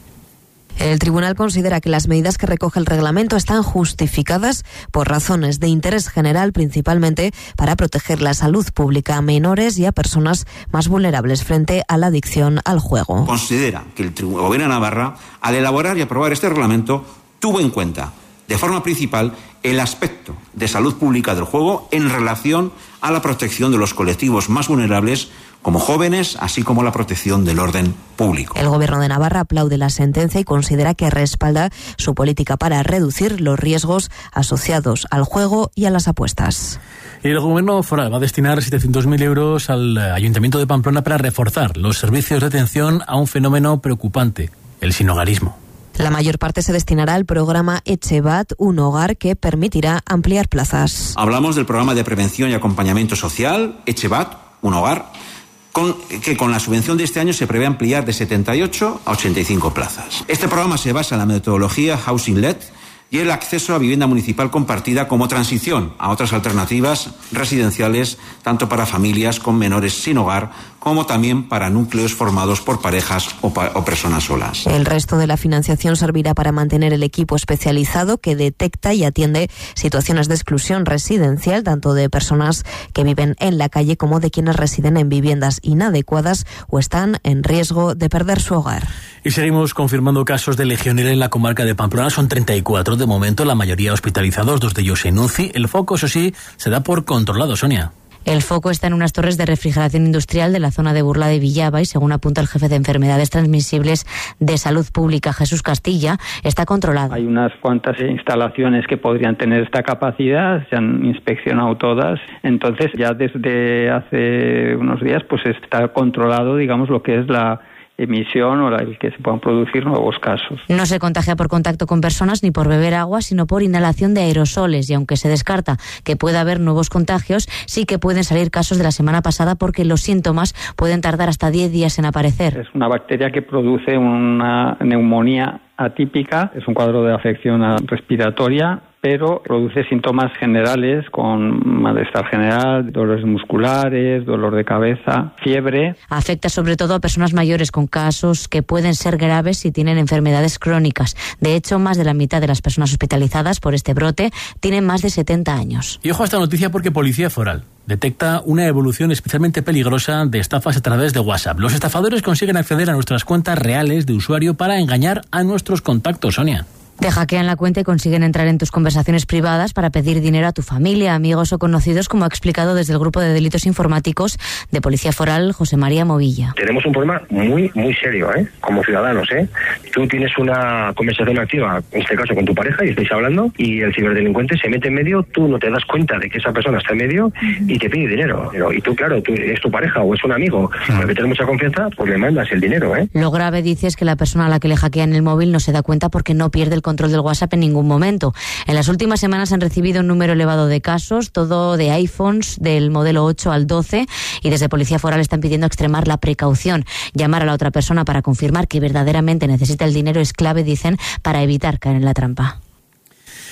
[SPEAKER 26] El tribunal considera que las medidas que recoge el reglamento están justificadas por razones de interés general, principalmente para proteger la salud pública a menores y a personas más vulnerables frente a la adicción al juego.
[SPEAKER 17] Considera que el Gobierno de Navarra, al elaborar y aprobar este reglamento, tuvo en cuenta de forma principal el aspecto de salud pública del juego en relación a la protección de los colectivos más vulnerables, como jóvenes, así como la protección del orden público.
[SPEAKER 26] El Gobierno de Navarra aplaude la sentencia y considera que respalda su política para reducir los riesgos asociados al juego y a las apuestas.
[SPEAKER 15] El Gobierno foral va a destinar setecientos mil euros al Ayuntamiento de Pamplona para reforzar los servicios de atención a un fenómeno preocupante, el sinhogarismo.
[SPEAKER 26] La mayor parte se destinará al programa Etxebat, un hogar que permitirá ampliar plazas.
[SPEAKER 17] Hablamos del programa de prevención y acompañamiento social, Etxebat, un hogar, con, que con la subvención de este año se prevé ampliar de setenta y ocho a ochenta y cinco plazas. Este programa se basa en la metodología Housing Led y el acceso a vivienda municipal compartida como transición a otras alternativas residenciales, tanto para familias con menores sin hogar, como también para núcleos formados por parejas o, pa o personas solas.
[SPEAKER 26] El resto de la financiación servirá para mantener el equipo especializado que detecta y atiende situaciones de exclusión residencial, tanto de personas que viven en la calle como de quienes residen en viviendas inadecuadas o están en riesgo de perder su hogar.
[SPEAKER 15] Y seguimos confirmando casos de legionela en la comarca de Pamplona. Son treinta y cuatro de momento, la mayoría hospitalizados, dos de ellos en U C I. El foco, eso sí, se da por controlado, Sonia.
[SPEAKER 8] El foco está en unas torres de refrigeración industrial de la zona de Burla de Villaba y, según apunta el jefe de enfermedades transmisibles de Salud Pública, Jesús Castilla, está controlado.
[SPEAKER 19] Hay unas cuantas instalaciones que podrían tener esta capacidad, se han inspeccionado todas, entonces ya desde hace unos días pues está controlado, digamos, lo que es la emisión o el que se puedan producir nuevos casos.
[SPEAKER 8] No se contagia por contacto con personas ni por beber agua, sino por inhalación de aerosoles, y aunque se descarta que pueda haber nuevos contagios, sí que pueden salir casos de la semana pasada porque los síntomas pueden tardar hasta diez días en aparecer.
[SPEAKER 19] Es una bacteria que produce una neumonía atípica, es un cuadro de afección respiratoria, pero produce síntomas generales con malestar general, dolores musculares, dolor de cabeza, fiebre.
[SPEAKER 8] Afecta sobre todo a personas mayores con casos que pueden ser graves si tienen enfermedades crónicas. De hecho, más de la mitad de las personas hospitalizadas por este brote tienen más de setenta años.
[SPEAKER 15] Y ojo a esta noticia porque Policía Foral detecta una evolución especialmente peligrosa de estafas a través de WhatsApp. Los estafadores consiguen acceder a nuestras cuentas reales de usuario para engañar a nuestros contactos, Sonia.
[SPEAKER 8] Te hackean la cuenta y consiguen entrar en tus conversaciones privadas para pedir dinero a tu familia, amigos o conocidos, como ha explicado desde el Grupo de Delitos Informáticos de Policía Foral José María Movilla.
[SPEAKER 10] Tenemos un problema muy, muy serio, ¿eh? Como ciudadanos, ¿eh? Tú tienes una conversación activa, en este caso con tu pareja, y estáis hablando, y el ciberdelincuente se mete en medio, tú no te das cuenta de que esa persona está en medio y te pide dinero. Y tú, claro, tú, es tu pareja o es un amigo, al que tienes mucha confianza, pues le mandas el dinero, ¿eh?
[SPEAKER 8] Lo grave, dice, es que la persona a la que le hackean el móvil no se da cuenta porque no pierde el control del WhatsApp en ningún momento. En las últimas semanas han recibido un número elevado de casos, todo de iPhones del modelo ocho al doce, y desde Policía Foral están pidiendo extremar la precaución. Llamar a la otra persona para confirmar que verdaderamente necesita el dinero es clave, dicen, para evitar caer en la trampa.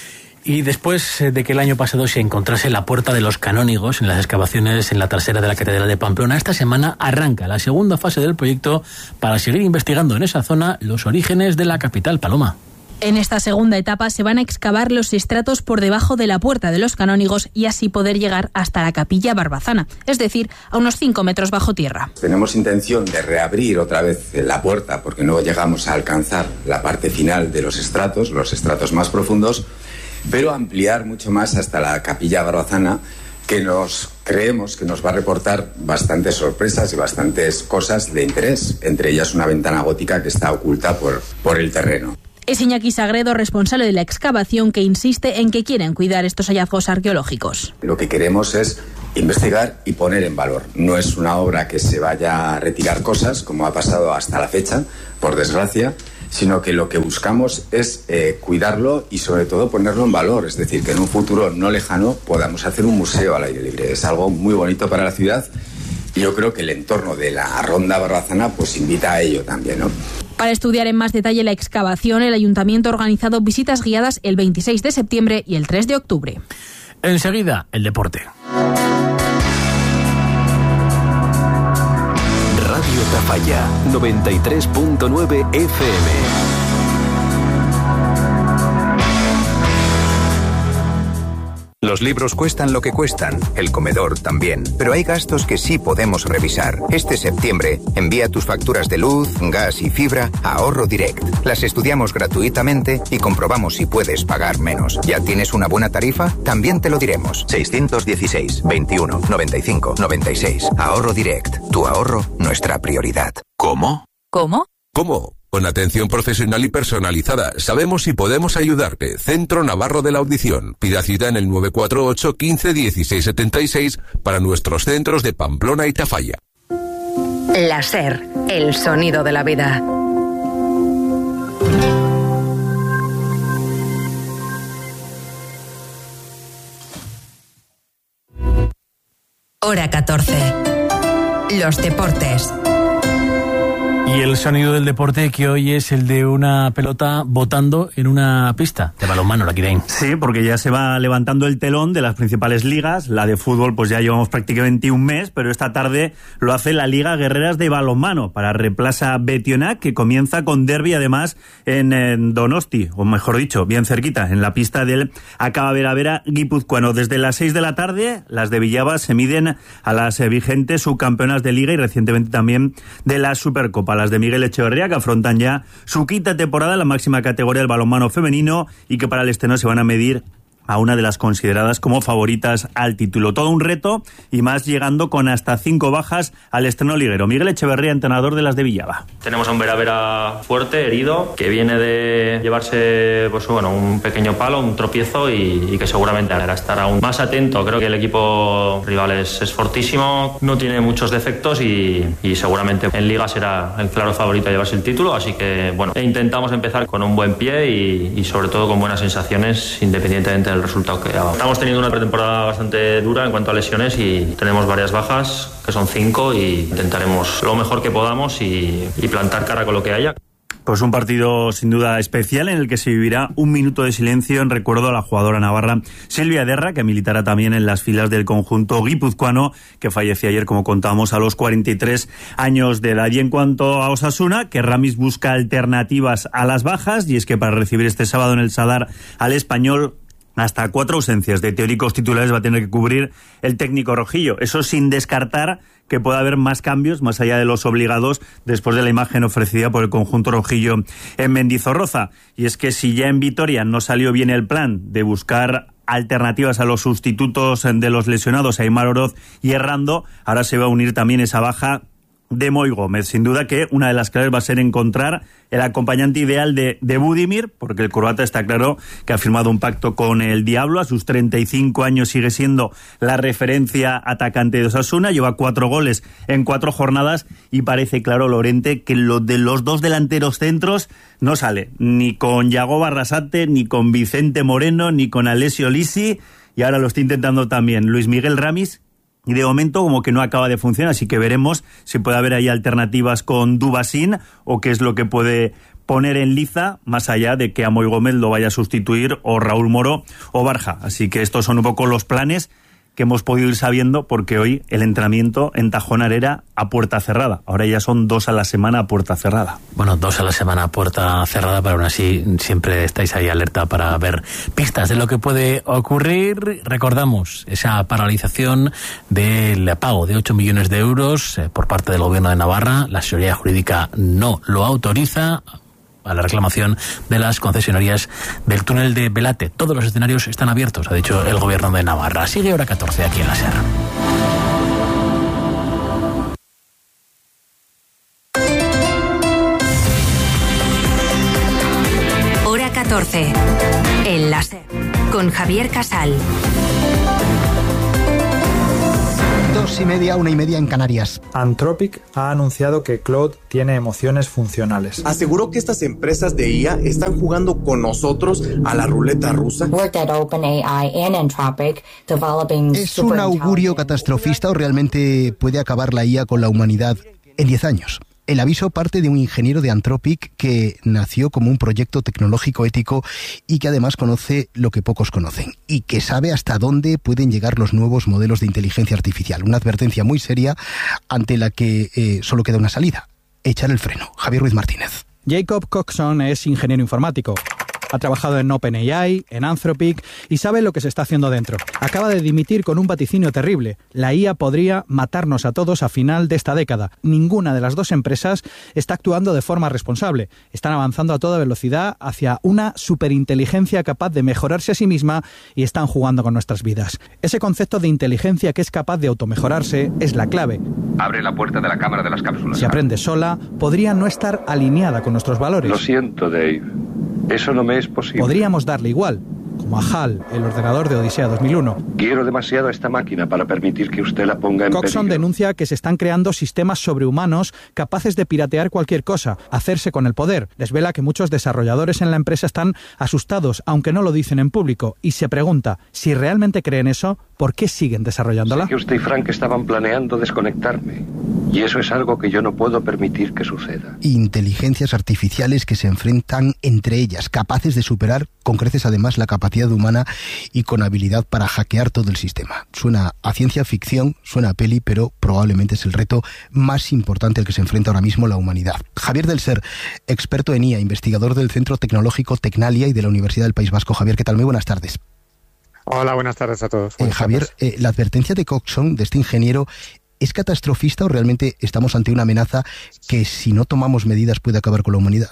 [SPEAKER 15] Y después de que el año pasado se encontrase la puerta de los canónigos en las excavaciones en la trasera de la Catedral de Pamplona, esta semana arranca la segunda fase del proyecto para seguir investigando en esa zona los orígenes de la capital, Paloma.
[SPEAKER 5] En esta segunda etapa se van a excavar los estratos por debajo de la puerta de los canónigos y así poder llegar hasta la capilla barbazana, es decir, a unos cinco metros bajo tierra.
[SPEAKER 6] Tenemos intención de reabrir otra vez la puerta porque no llegamos a alcanzar la parte final de los estratos, los estratos más profundos, pero ampliar mucho más hasta la capilla barbazana, que nos creemos que nos va a reportar bastantes sorpresas y bastantes cosas de interés, entre ellas una ventana gótica que está oculta por, por el terreno.
[SPEAKER 5] Es Iñaki Sagredo, responsable de la excavación, que insiste en que quieren cuidar estos hallazgos arqueológicos.
[SPEAKER 6] Lo que queremos es investigar y poner en valor. No es una obra que se vaya a retirar cosas, como ha pasado hasta la fecha, por desgracia, sino que lo que buscamos es eh, cuidarlo y sobre todo ponerlo en valor. Es decir, que en un futuro no lejano podamos hacer un museo al aire libre. Es algo muy bonito para la ciudad y yo creo que el entorno de la Ronda Barbazana pues invita a ello también, ¿no?
[SPEAKER 5] Para estudiar en más detalle la excavación, el Ayuntamiento ha organizado visitas guiadas el veintiséis de septiembre y el tres de octubre.
[SPEAKER 15] Enseguida, el deporte.
[SPEAKER 4] Radio Tafalla, noventa y tres punto nueve F M.
[SPEAKER 11] Los libros cuestan lo que cuestan, el comedor también, pero hay gastos que sí podemos revisar. Este septiembre, envía tus facturas de luz, gas y fibra a Ahorro Direct. Las estudiamos gratuitamente y comprobamos si puedes pagar menos. ¿Ya tienes una buena tarifa? También te lo diremos. seiscientos dieciséis, veintiuno, noventa y cinco, noventa y seis. Ahorro Direct. Tu ahorro, nuestra prioridad.
[SPEAKER 12] ¿Cómo?
[SPEAKER 5] ¿Cómo?
[SPEAKER 12] ¿Cómo? Con atención profesional y personalizada. Sabemos si podemos ayudarte. Centro Navarro de la Audición. Pida cita en el nueve cuatro ocho, quince, dieciséis setenta y seis para nuestros centros de Pamplona y Tafalla.
[SPEAKER 13] La SER, el sonido de la vida. Hora catorce. Los deportes.
[SPEAKER 15] Y el sonido del deporte que hoy es el de una pelota botando en una pista de balonmano, la Kirein.
[SPEAKER 20] Sí, porque ya se va levantando el telón de las principales ligas. La de fútbol pues ya llevamos prácticamente un mes, pero esta tarde lo hace la Liga Guerreras de Balonmano para Replaza Betionac, que comienza con derbi además en, en Donosti, o mejor dicho, bien cerquita, en la pista del Acaba Vera Vera guipuzcoano. Desde las seis de la tarde, las de Villaba se miden a las vigentes subcampeonas de Liga y recientemente también de la Supercopa, las de Miguel Echeverría, que afrontan ya su quinta temporada en la máxima categoría del balonmano femenino y que para el estreno se van a medir a una de las consideradas como favoritas al título. Todo un reto y más llegando con hasta cinco bajas al estreno liguero. Miguel Echeverría, entrenador de las de Villaba.
[SPEAKER 14] Tenemos a un Vera Vera fuerte, herido, que viene de llevarse pues bueno, un pequeño palo, un tropiezo y, y que seguramente hará estar aún más atento. Creo que el equipo rival es, es fortísimo, no tiene muchos defectos y, y seguramente en Liga será el claro favorito a llevarse el título, así que bueno, intentamos empezar con un buen pie y, y sobre todo con buenas sensaciones independientemente de el resultado que haga. Estamos teniendo una pretemporada bastante dura en cuanto a lesiones y tenemos varias bajas, que son cinco, y intentaremos lo mejor que podamos y, y plantar cara con lo que haya.
[SPEAKER 20] Pues un partido sin duda especial en el que se vivirá un minuto de silencio en recuerdo a la jugadora navarra Silvia Derra, que militará también en las filas del conjunto guipuzcoano, que falleció ayer, como contábamos, a los cuarenta y tres años de edad. Y en cuanto a Osasuna, que Ramis busca alternativas a las bajas, y es que para recibir este sábado en el Sadar al Español, hasta cuatro ausencias de teóricos titulares va a tener que cubrir el técnico rojillo. Eso sin descartar que pueda haber más cambios, más allá de los obligados, después de la imagen ofrecida por el conjunto rojillo en Mendizorroza. Y es que si ya en Vitoria no salió bien el plan de buscar alternativas a los sustitutos de los lesionados, Aimar Oroz y Errando, ahora se va a unir también esa baja de Moy Gómez. Sin duda que una de las claves va a ser encontrar el acompañante ideal de, de Budimir, porque el croata está claro que ha firmado un pacto con el Diablo. A sus treinta y cinco años sigue siendo la referencia atacante de Osasuna, lleva cuatro goles en cuatro jornadas y parece claro, Lorente, que lo de los dos delanteros centros no sale, ni con Yago Barrasate, ni con Vicente Moreno, ni con Alessio Lisi, y ahora lo está intentando también Luis Miguel Ramis, y de momento como que no acaba de funcionar, así que veremos si puede haber ahí alternativas con Dubasín o qué es lo que puede poner en liza, más allá de que Amoy Gómez lo vaya a sustituir, o Raúl Moro o Barja. Así que estos son un poco los planes que hemos podido ir sabiendo, porque hoy el entrenamiento en Tajonar era a puerta cerrada. Ahora ya son dos a la semana a puerta cerrada.
[SPEAKER 15] Bueno, dos a la semana a puerta cerrada, pero aún así siempre estáis ahí alerta para ver pistas de lo que puede ocurrir. Recordamos esa paralización del pago de ocho millones de euros eh, por parte del Gobierno de Navarra. La seguridad jurídica no lo autoriza, a la reclamación de las concesionarias del túnel de Belate. Todos los escenarios están abiertos, ha dicho el Gobierno de Navarra. Sigue hora catorce aquí en la SER.
[SPEAKER 13] Hora catorce en la SER con Javier Casal.
[SPEAKER 16] Dos y media, una y media en Canarias.
[SPEAKER 18] Anthropic ha anunciado que Claude tiene emociones funcionales.
[SPEAKER 21] Aseguró que estas empresas de I A están jugando con nosotros a la ruleta rusa.
[SPEAKER 16] ¿Es un augurio catastrofista o realmente puede acabar la I A con la humanidad en diez años? El aviso parte de un ingeniero de Anthropic que nació como un proyecto tecnológico ético y que además conoce lo que pocos conocen y que sabe hasta dónde pueden llegar los nuevos modelos de inteligencia artificial. Una advertencia muy seria ante la que eh, solo queda una salida: echar el freno. Javier Ruiz Martínez.
[SPEAKER 22] Jacob Coxon es ingeniero informático. Ha trabajado en OpenAI, en Anthropic y sabe lo que se está haciendo dentro. Acaba de dimitir con un vaticinio terrible. La I A podría matarnos a todos a final de esta década. Ninguna de las dos empresas está actuando de forma responsable. Están avanzando a toda velocidad hacia una superinteligencia capaz de mejorarse a sí misma y están jugando con nuestras vidas. Ese concepto de inteligencia que es capaz de automejorarse es la clave.
[SPEAKER 23] Abre la puerta de la cámara de las cápsulas.
[SPEAKER 22] Si aprende sola, podría no estar alineada con nuestros valores.
[SPEAKER 23] Lo siento, Dave. Eso no me es posible.
[SPEAKER 22] Podríamos darle igual, como a HAL, el ordenador de Odisea dos mil uno.
[SPEAKER 23] Quiero demasiado a esta máquina para permitir que usted la ponga en peligro.
[SPEAKER 22] Coxon denuncia que se están creando sistemas sobrehumanos capaces de piratear cualquier cosa, hacerse con el poder. Desvela que muchos desarrolladores en la empresa están asustados, aunque no lo dicen en público, y se pregunta, si realmente creen eso, ¿por qué siguen desarrollándola?
[SPEAKER 23] Sé que usted y Frank estaban planeando desconectarme, y eso es algo que yo no puedo permitir que suceda.
[SPEAKER 16] Inteligencias artificiales que se enfrentan entre ellas, capaces de superar, con creces además, la capacidad humana y con habilidad para hackear todo el sistema. Suena a ciencia ficción, suena a peli, pero probablemente es el reto más importante al que se enfrenta ahora mismo la humanidad. Javier del Ser, experto en I A, investigador del Centro Tecnológico Tecnalia y de la Universidad del País Vasco. Javier, ¿qué tal? Muy buenas tardes.
[SPEAKER 24] Hola, buenas tardes a todos.
[SPEAKER 16] Eh, Javier, eh, la advertencia de Coxon, de este ingeniero, ¿es catastrofista o realmente estamos ante una amenaza que, si no tomamos medidas, puede acabar con la humanidad?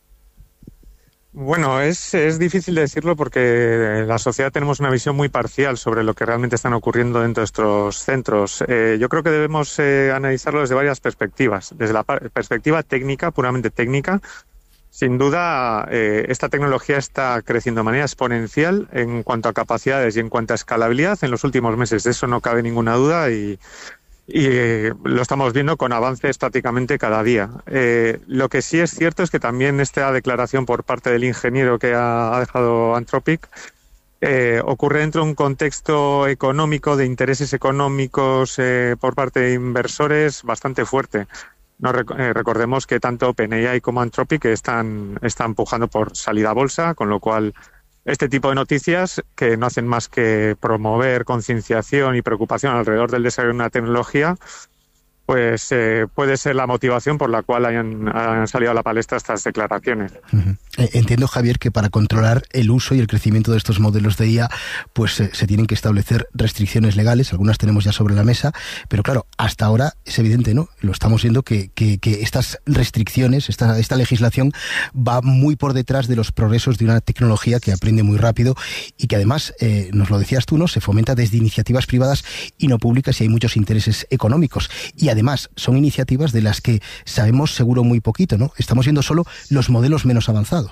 [SPEAKER 24] Bueno, es, es difícil de decirlo porque en la sociedad tenemos una visión muy parcial sobre lo que realmente están ocurriendo dentro de estos centros. Eh, yo creo que debemos eh, analizarlo desde varias perspectivas. Desde la perspectiva técnica, puramente técnica, sin duda eh, esta tecnología está creciendo de manera exponencial en cuanto a capacidades y en cuanto a escalabilidad en los últimos meses. De eso no cabe ninguna duda y... Y eh, lo estamos viendo con avances prácticamente cada día. Eh, lo que sí es cierto es que también esta declaración por parte del ingeniero que ha, ha dejado Anthropic eh, ocurre dentro de un contexto económico, de intereses económicos eh, por parte de inversores bastante fuerte. No rec- eh, recordemos que tanto OpenAI como Anthropic están, están empujando por salida a bolsa, con lo cual este tipo de noticias, que no hacen más que promover concienciación y preocupación alrededor del desarrollo de una tecnología, pues eh, puede ser la motivación por la cual hayan, hayan salido a la palestra estas declaraciones.
[SPEAKER 16] Uh-huh. Entiendo, Javier, que para controlar el uso y el crecimiento de estos modelos de I A, pues eh, se tienen que establecer restricciones legales, algunas tenemos ya sobre la mesa, pero claro, hasta ahora es evidente, ¿no? Lo estamos viendo que, que, que estas restricciones, esta, esta legislación va muy por detrás de los progresos de una tecnología que aprende muy rápido y que además, eh, nos lo decías tú, ¿no? Se fomenta desde iniciativas privadas y no públicas y hay muchos intereses económicos. Y además son iniciativas de las que sabemos seguro muy poquito, ¿no? Estamos viendo solo los modelos menos avanzados.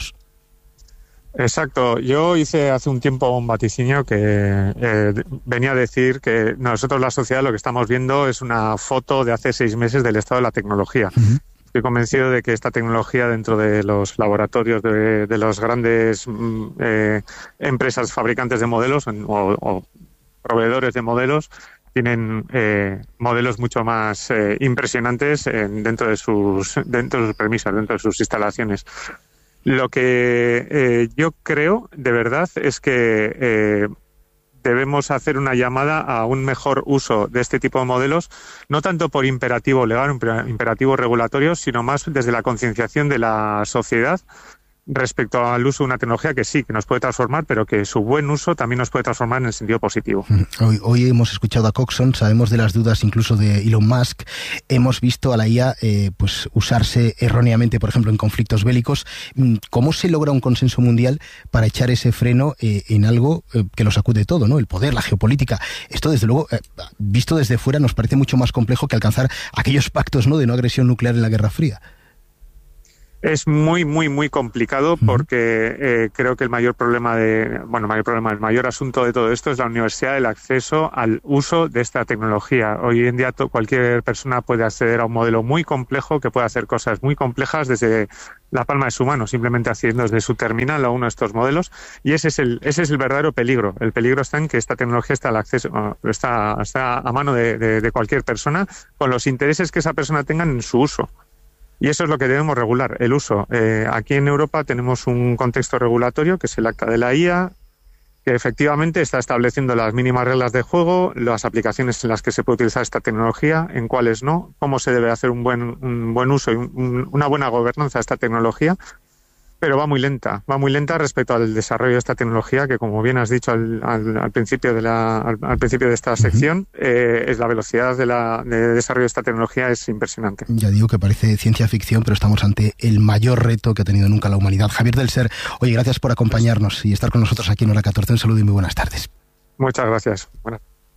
[SPEAKER 24] Exacto. Yo hice hace un tiempo un vaticinio que eh, venía a decir que nosotros, la sociedad, lo que estamos viendo es una foto de hace seis meses del estado de la tecnología. Uh-huh. Estoy convencido de que esta tecnología dentro de los laboratorios de, de las grandes eh, empresas fabricantes de modelos o, o proveedores de modelos tienen eh, modelos mucho más eh, impresionantes en, dentro de sus dentro de sus premisas, dentro de sus instalaciones. Lo que eh, yo creo, de verdad, es que eh, debemos hacer una llamada a un mejor uso de este tipo de modelos, no tanto por imperativo legal, imperativo regulatorio, sino más desde la concienciación de la sociedad respecto al uso de una tecnología que sí, que nos puede transformar, pero que su buen uso también nos puede transformar en el sentido positivo.
[SPEAKER 16] Hoy, hoy hemos escuchado a Coxon, sabemos de las dudas incluso de Elon Musk, hemos visto a la I A eh, pues usarse erróneamente, por ejemplo, en conflictos bélicos. ¿Cómo se logra un consenso mundial para echar ese freno eh, en algo eh, que lo sacude todo, ¿no? El poder, la geopolítica. Esto, desde luego, eh, visto desde fuera, nos parece mucho más complejo que alcanzar aquellos pactos, ¿no?, de no agresión nuclear en la Guerra Fría.
[SPEAKER 24] Es muy, muy, muy complicado porque eh, creo que el mayor problema de, bueno, mayor problema, el mayor asunto de todo esto es la universidad, el acceso al uso de esta tecnología. Hoy en día to, cualquier persona puede acceder a un modelo muy complejo que puede hacer cosas muy complejas desde la palma de su mano, simplemente haciendo desde su terminal a uno de estos modelos, y ese es el, ese es el verdadero peligro. El peligro está en que esta tecnología está al acceso, está, está a mano de, de, de cualquier persona con los intereses que esa persona tenga en su uso. Y eso es lo que debemos regular, el uso. Eh, aquí en Europa tenemos un contexto regulatorio, que es el Acta de la I A, que efectivamente está estableciendo las mínimas reglas de juego, las aplicaciones en las que se puede utilizar esta tecnología, en cuáles no, cómo se debe hacer un buen, un buen uso y un, una buena gobernanza de esta tecnología. Pero va muy lenta, va muy lenta respecto al desarrollo de esta tecnología, que como bien has dicho al, al, al principio de la, al, al principio de esta sección, uh-huh. eh, es la velocidad de, la, de desarrollo de esta tecnología es impresionante.
[SPEAKER 16] Ya digo que parece ciencia ficción, pero estamos ante el mayor reto que ha tenido nunca la humanidad. Javier del Ser, oye, gracias por acompañarnos y estar con nosotros aquí en Hora catorce. Un saludo y muy buenas tardes.
[SPEAKER 24] Muchas gracias. Buenas.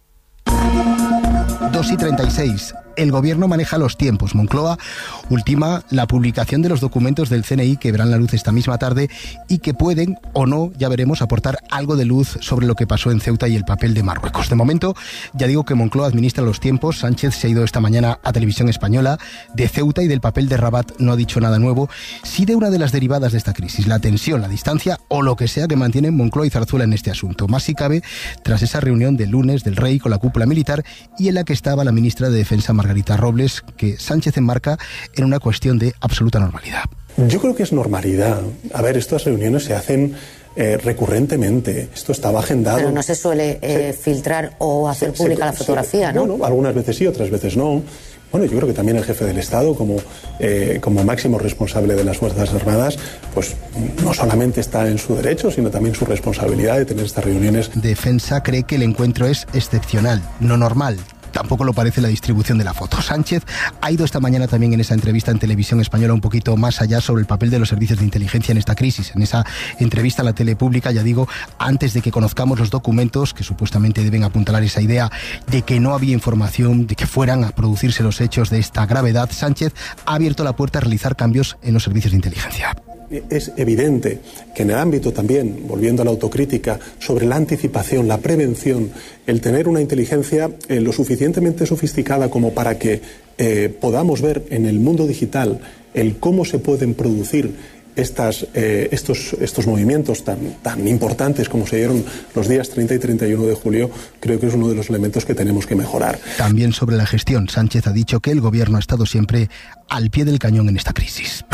[SPEAKER 16] dos y treinta y seis. El Gobierno maneja los tiempos. Moncloa ultima la publicación de los documentos del C N I que verán la luz esta misma tarde y que pueden, o no, ya veremos, aportar algo de luz sobre lo que pasó en Ceuta y el papel de Marruecos. De momento, ya digo que Moncloa administra los tiempos. Sánchez se ha ido esta mañana a Televisión Española. De Ceuta y del papel de Rabat no ha dicho nada nuevo. Sí de una de las derivadas de esta crisis, la tensión, la distancia o lo que sea que mantienen Moncloa y Zarzuela en este asunto. Más si cabe, tras esa reunión del lunes del Rey con la cúpula militar y en la que estaba la ministra de Defensa, Margarita Robles, que Sánchez enmarca en una cuestión de absoluta normalidad.
[SPEAKER 1] Yo creo que es normalidad. A ver, estas reuniones se hacen eh, recurrentemente. Esto estaba agendado.
[SPEAKER 2] Pero no se suele eh, sí. filtrar o hacer sí, pública sí, la fotografía, sí. ¿no?
[SPEAKER 1] Bueno, algunas veces sí, otras veces no. Bueno, yo creo que también el jefe del Estado, como, eh, como máximo responsable de las Fuerzas Armadas, pues no solamente está en su derecho, sino también su responsabilidad de tener estas reuniones.
[SPEAKER 16] Defensa cree que el encuentro es excepcional, no normal. Tampoco lo parece la distribución de la foto. Sánchez ha ido esta mañana también en esa entrevista en Televisión Española un poquito más allá sobre el papel de los servicios de inteligencia en esta crisis. En esa entrevista a la tele pública, ya digo, antes de que conozcamos los documentos que supuestamente deben apuntalar esa idea de que no había información, de que fueran a producirse los hechos de esta gravedad, Sánchez ha abierto la puerta a realizar cambios en los servicios de inteligencia.
[SPEAKER 1] Es evidente que en el ámbito también, volviendo a la autocrítica, sobre la anticipación, la prevención, el tener una inteligencia eh, lo suficientemente sofisticada como para que eh, podamos ver en el mundo digital el cómo se pueden producir estas, eh, estos, estos movimientos tan, tan importantes como se dieron los días treinta y treinta y uno de julio, creo que es uno de los elementos que tenemos que mejorar.
[SPEAKER 16] También sobre la gestión, Sánchez ha dicho que el Gobierno ha estado siempre al pie del cañón en esta crisis.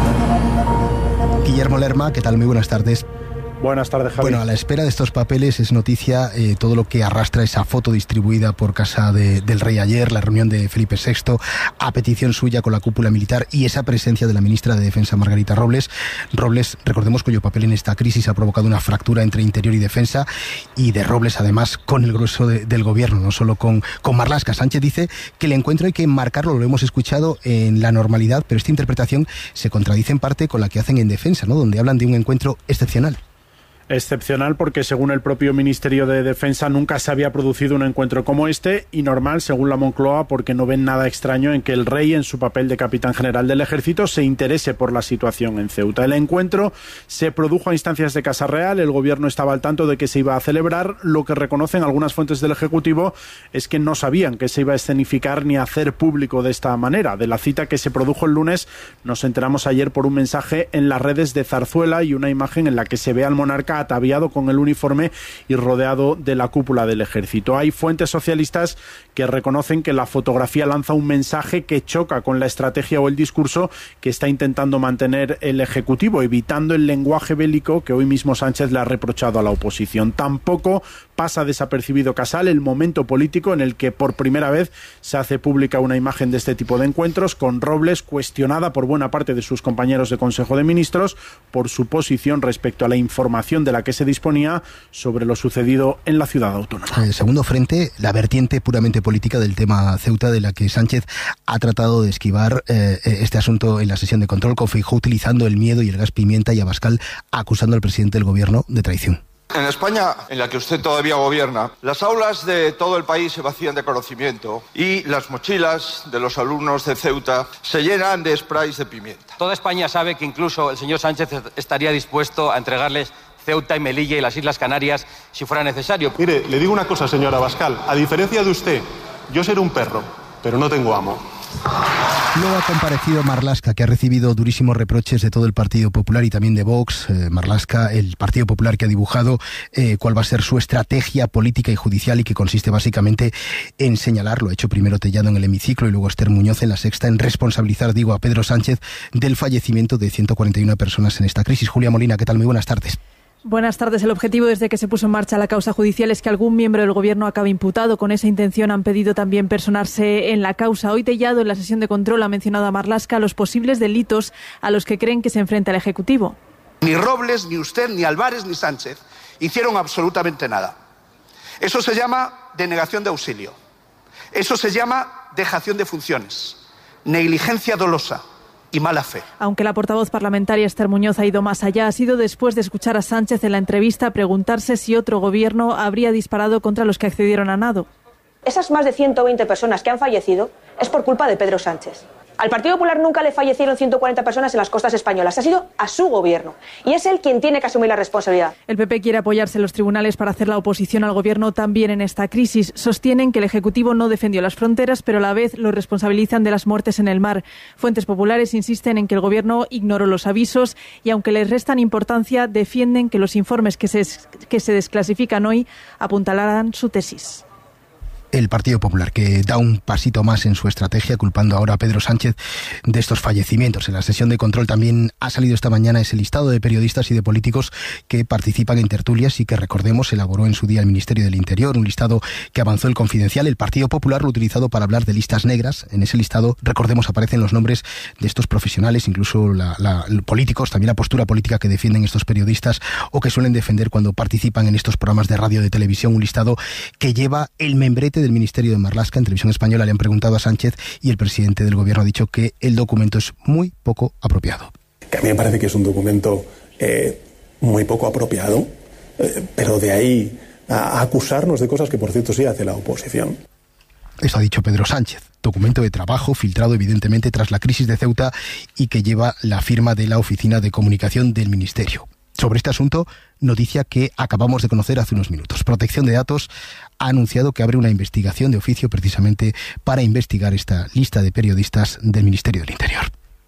[SPEAKER 16] Guillermo Lerma, ¿qué tal? Muy buenas tardes.
[SPEAKER 3] Buenas tardes, Javi.
[SPEAKER 16] Bueno, a la espera de estos papeles es noticia eh, todo lo que arrastra esa foto distribuida por casa de, del Rey ayer, la reunión de Felipe sexto, a petición suya con la cúpula militar y esa presencia de la ministra de Defensa, Margarita Robles. Robles, recordemos, cuyo papel en esta crisis ha provocado una fractura entre Interior y Defensa, y de Robles, además, con el grueso de, del Gobierno, no solo con, con Marlaska. Sánchez dice que el encuentro hay que enmarcarlo, lo hemos escuchado, en la normalidad, pero esta interpretación se contradice en parte con la que hacen en Defensa, ¿no?, donde hablan de un encuentro excepcional.
[SPEAKER 3] Excepcional porque, según el propio Ministerio de Defensa, nunca se había producido un encuentro como este, y normal, según la Moncloa, porque no ven nada extraño en que el Rey, en su papel de capitán general del Ejército, se interese por la situación en Ceuta. El encuentro se produjo a instancias de Casa Real, el Gobierno estaba al tanto de que se iba a celebrar. Lo que reconocen algunas fuentes del Ejecutivo es que no sabían que se iba a escenificar ni a hacer público de esta manera. De la cita que se produjo el lunes nos enteramos ayer por un mensaje en las redes de Zarzuela y una imagen en la que se ve al monarca llega ataviado con el uniforme y rodeado de la cúpula del ejército. Hay fuentes socialistas que reconocen que la fotografía lanza un mensaje que choca con la estrategia o el discurso que está intentando mantener el Ejecutivo, evitando el lenguaje bélico que hoy mismo Sánchez le ha reprochado a la oposición. Tampoco pasa desapercibido Casal el momento político en el que por primera vez se hace pública una imagen de este tipo de encuentros, con Robles cuestionada por buena parte de sus compañeros de Consejo de Ministros por su posición respecto a la información de la que se disponía sobre lo sucedido en la ciudad autónoma.
[SPEAKER 16] En el segundo frente, la vertiente puramente política del tema Ceuta, de la que Sánchez ha tratado de esquivar eh, este asunto en la sesión de control, con Feijóo utilizando el miedo y el gas pimienta, y Abascal acusando al presidente del gobierno de traición.
[SPEAKER 7] En España, en la que usted todavía gobierna, las aulas de todo el país se vacían de conocimiento y las mochilas de los alumnos de Ceuta se llenan de sprays de pimienta.
[SPEAKER 9] Toda España sabe que incluso el señor Sánchez estaría dispuesto a entregarles Ceuta y Melilla y las Islas Canarias si fuera necesario.
[SPEAKER 24] Mire, le digo una cosa, señor Abascal. A diferencia de usted, yo seré un perro, pero no tengo amo.
[SPEAKER 16] Luego ha comparecido Marlaska, que ha recibido durísimos reproches de todo el Partido Popular y también de Vox. Eh, Marlaska, el Partido Popular, que ha dibujado eh, cuál va a ser su estrategia política y judicial, y que consiste básicamente en señalar, lo ha hecho primero Tellado en el hemiciclo y luego Esther Muñoz en La Sexta, en responsabilizar, digo, a Pedro Sánchez del fallecimiento de ciento cuarenta y una personas en esta crisis. Julia Molina, ¿qué tal? Muy buenas tardes.
[SPEAKER 17] Buenas tardes. El objetivo desde que se puso en marcha la causa judicial es que algún miembro del Gobierno acabe imputado. Con esa intención han pedido también personarse en la causa. Hoy Tellado, en la sesión de control, ha mencionado a Marlaska los posibles delitos a los que creen que se enfrenta el Ejecutivo.
[SPEAKER 19] Ni Robles, ni usted, ni Álvarez, ni Sánchez hicieron absolutamente nada. Eso se llama denegación de auxilio. Eso se llama dejación de funciones, negligencia dolosa y mala fe.
[SPEAKER 17] Aunque la portavoz parlamentaria Esther Muñoz ha ido más allá, ha sido después de escuchar a Sánchez en la entrevista preguntarse si otro gobierno habría disparado contra los que accedieron a nado.
[SPEAKER 25] Esas más de ciento veinte personas que han fallecido es por culpa de Pedro Sánchez. Al Partido Popular nunca le fallecieron ciento cuarenta personas en las costas españolas. Ha sido a su gobierno. Y es él quien tiene que asumir la responsabilidad.
[SPEAKER 17] El P P quiere apoyarse en los tribunales para hacer la oposición al gobierno también en esta crisis. Sostienen que el Ejecutivo no defendió las fronteras, pero a la vez lo responsabilizan de las muertes en el mar. Fuentes populares insisten en que el gobierno ignoró los avisos y, aunque les restan importancia, defienden que los informes que se, que se desclasifican hoy apuntalarán su tesis.
[SPEAKER 16] El Partido Popular, que da un pasito más en su estrategia, culpando ahora a Pedro Sánchez de estos fallecimientos. En la sesión de control también ha salido esta mañana ese listado de periodistas y de políticos que participan en tertulias y que, recordemos, elaboró en su día el Ministerio del Interior, un listado que avanzó el Confidencial. El Partido Popular lo ha utilizado para hablar de listas negras. En ese listado, recordemos, aparecen los nombres de estos profesionales, incluso la, la, políticos, también la postura política que defienden estos periodistas o que suelen defender cuando participan en estos programas de radio o de televisión. Un listado que lleva el membrete del Ministerio de Marlaska. En Televisión Española le han preguntado a Sánchez y el presidente del gobierno ha dicho que el documento es muy poco apropiado.
[SPEAKER 1] Que a mí me parece que es un documento eh, muy poco apropiado, eh, pero de ahí a acusarnos de cosas que, por cierto, sí hace la oposición.
[SPEAKER 16] Eso ha dicho Pedro Sánchez. Documento de trabajo filtrado evidentemente tras la crisis de Ceuta y que lleva la firma de la Oficina de Comunicación del Ministerio. Sobre este asunto, noticia que acabamos de conocer hace unos minutos. Protección de Datos ha anunciado que abre una investigación de oficio precisamente para investigar esta lista de periodistas del Ministerio del Interior.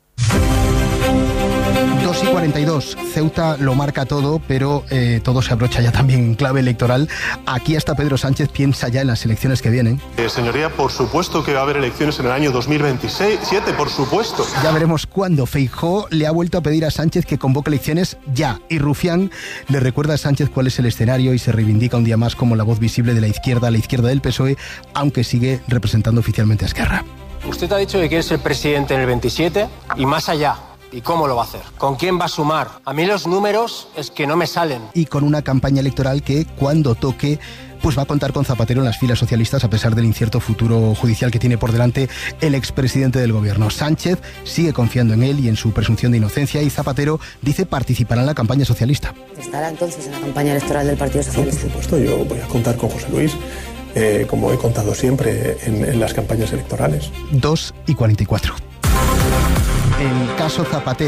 [SPEAKER 16] dos y cuarenta y dos. Ceuta lo marca todo, pero eh, todo se abrocha ya también en clave electoral. Aquí hasta Pedro Sánchez piensa ya en las elecciones que vienen.
[SPEAKER 24] Eh, señoría, por supuesto que va a haber elecciones en el año dos mil veintisiete, por supuesto.
[SPEAKER 16] Ya veremos cuándo. Feijóo le ha vuelto a pedir a Sánchez que convoque elecciones ya. Y Rufián le recuerda a Sánchez cuál es el escenario y se reivindica un día más como la voz visible de la izquierda, la izquierda del P S O E, aunque sigue representando oficialmente a Esquerra.
[SPEAKER 9] Usted ha dicho que quiere ser presidente en el veintisiete y más allá. ¿Y cómo lo va a hacer? ¿Con quién va a sumar? A mí los números es que no me salen.
[SPEAKER 16] Y con una campaña electoral que, cuando toque, pues va a contar con Zapatero en las filas socialistas, a pesar del incierto futuro judicial que tiene por delante el expresidente del gobierno. Sánchez sigue confiando en él y en su presunción de inocencia, y Zapatero dice participará en la campaña socialista.
[SPEAKER 2] ¿Estará entonces en la campaña electoral del Partido Socialista?
[SPEAKER 1] Por supuesto, yo voy a contar con José Luis, eh, como he contado siempre en, en las campañas electorales.
[SPEAKER 16] dos y cuarenta y cuatro. El caso Zapatero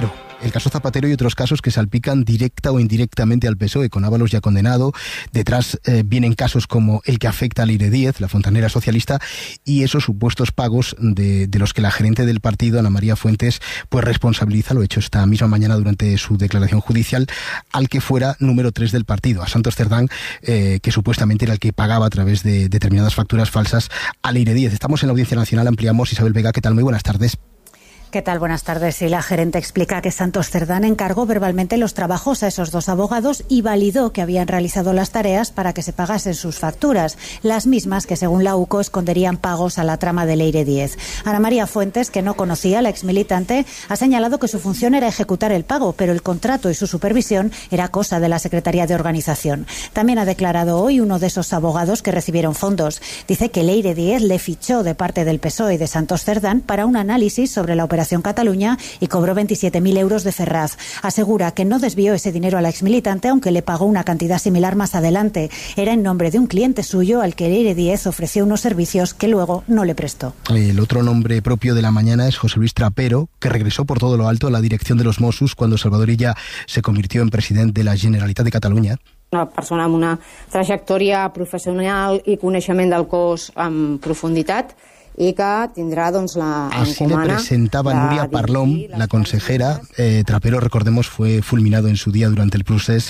[SPEAKER 16] el caso Zapatero y otros casos que salpican directa o indirectamente al P S O E, con Ábalos ya condenado. Detrás eh, vienen casos como el que afecta a Leire Díez, la fontanera socialista, y esos supuestos pagos de, de los que la gerente del partido, Ana María Fuentes, pues responsabiliza, lo hecho esta misma mañana durante su declaración judicial, al que fuera número tres del partido, a Santos Cerdán, eh, que supuestamente era el que pagaba a través de determinadas facturas falsas a Leire Díez. Estamos en la Audiencia Nacional, ampliamos. Isabel Vega, ¿qué tal? Muy buenas tardes.
[SPEAKER 4] ¿Qué tal? Buenas tardes. Y la gerente explica que Santos Cerdán encargó verbalmente los trabajos a esos dos abogados y validó que habían realizado las tareas para que se pagasen sus facturas, las mismas que según la U C O esconderían pagos a la trama de Leire Díez. Ana María Fuentes, que no conocía a la exmilitante, ha señalado que su función era ejecutar el pago, pero el contrato y su supervisión era cosa de la Secretaría de Organización. También ha declarado hoy uno de esos abogados que recibieron fondos. Dice que Leire Díez le fichó de parte del P S O E y de Santos Cerdán para un análisis sobre la operación Cataluña y cobró veintisiete mil euros de Ferraz. Asegura que no desvió ese dinero a la exmilitante, aunque le pagó una cantidad similar más adelante. Era en nombre de un cliente suyo al que Leire Díez ofreció unos servicios que luego no le prestó.
[SPEAKER 16] El otro nombre propio de la mañana es José Luis Trapero, que regresó por todo lo alto a la dirección de los Mossos cuando Salvador Illa se convirtió en presidente de la Generalitat de Catalunya.
[SPEAKER 6] Una persona amb una trajectòria professional i coneixement del cos amb profunditat, y que tendrá doncs, la
[SPEAKER 16] Así le presentaba Núria Parlom, la consejera. Eh, Trapero, recordemos, fue fulminado en su día durante el procés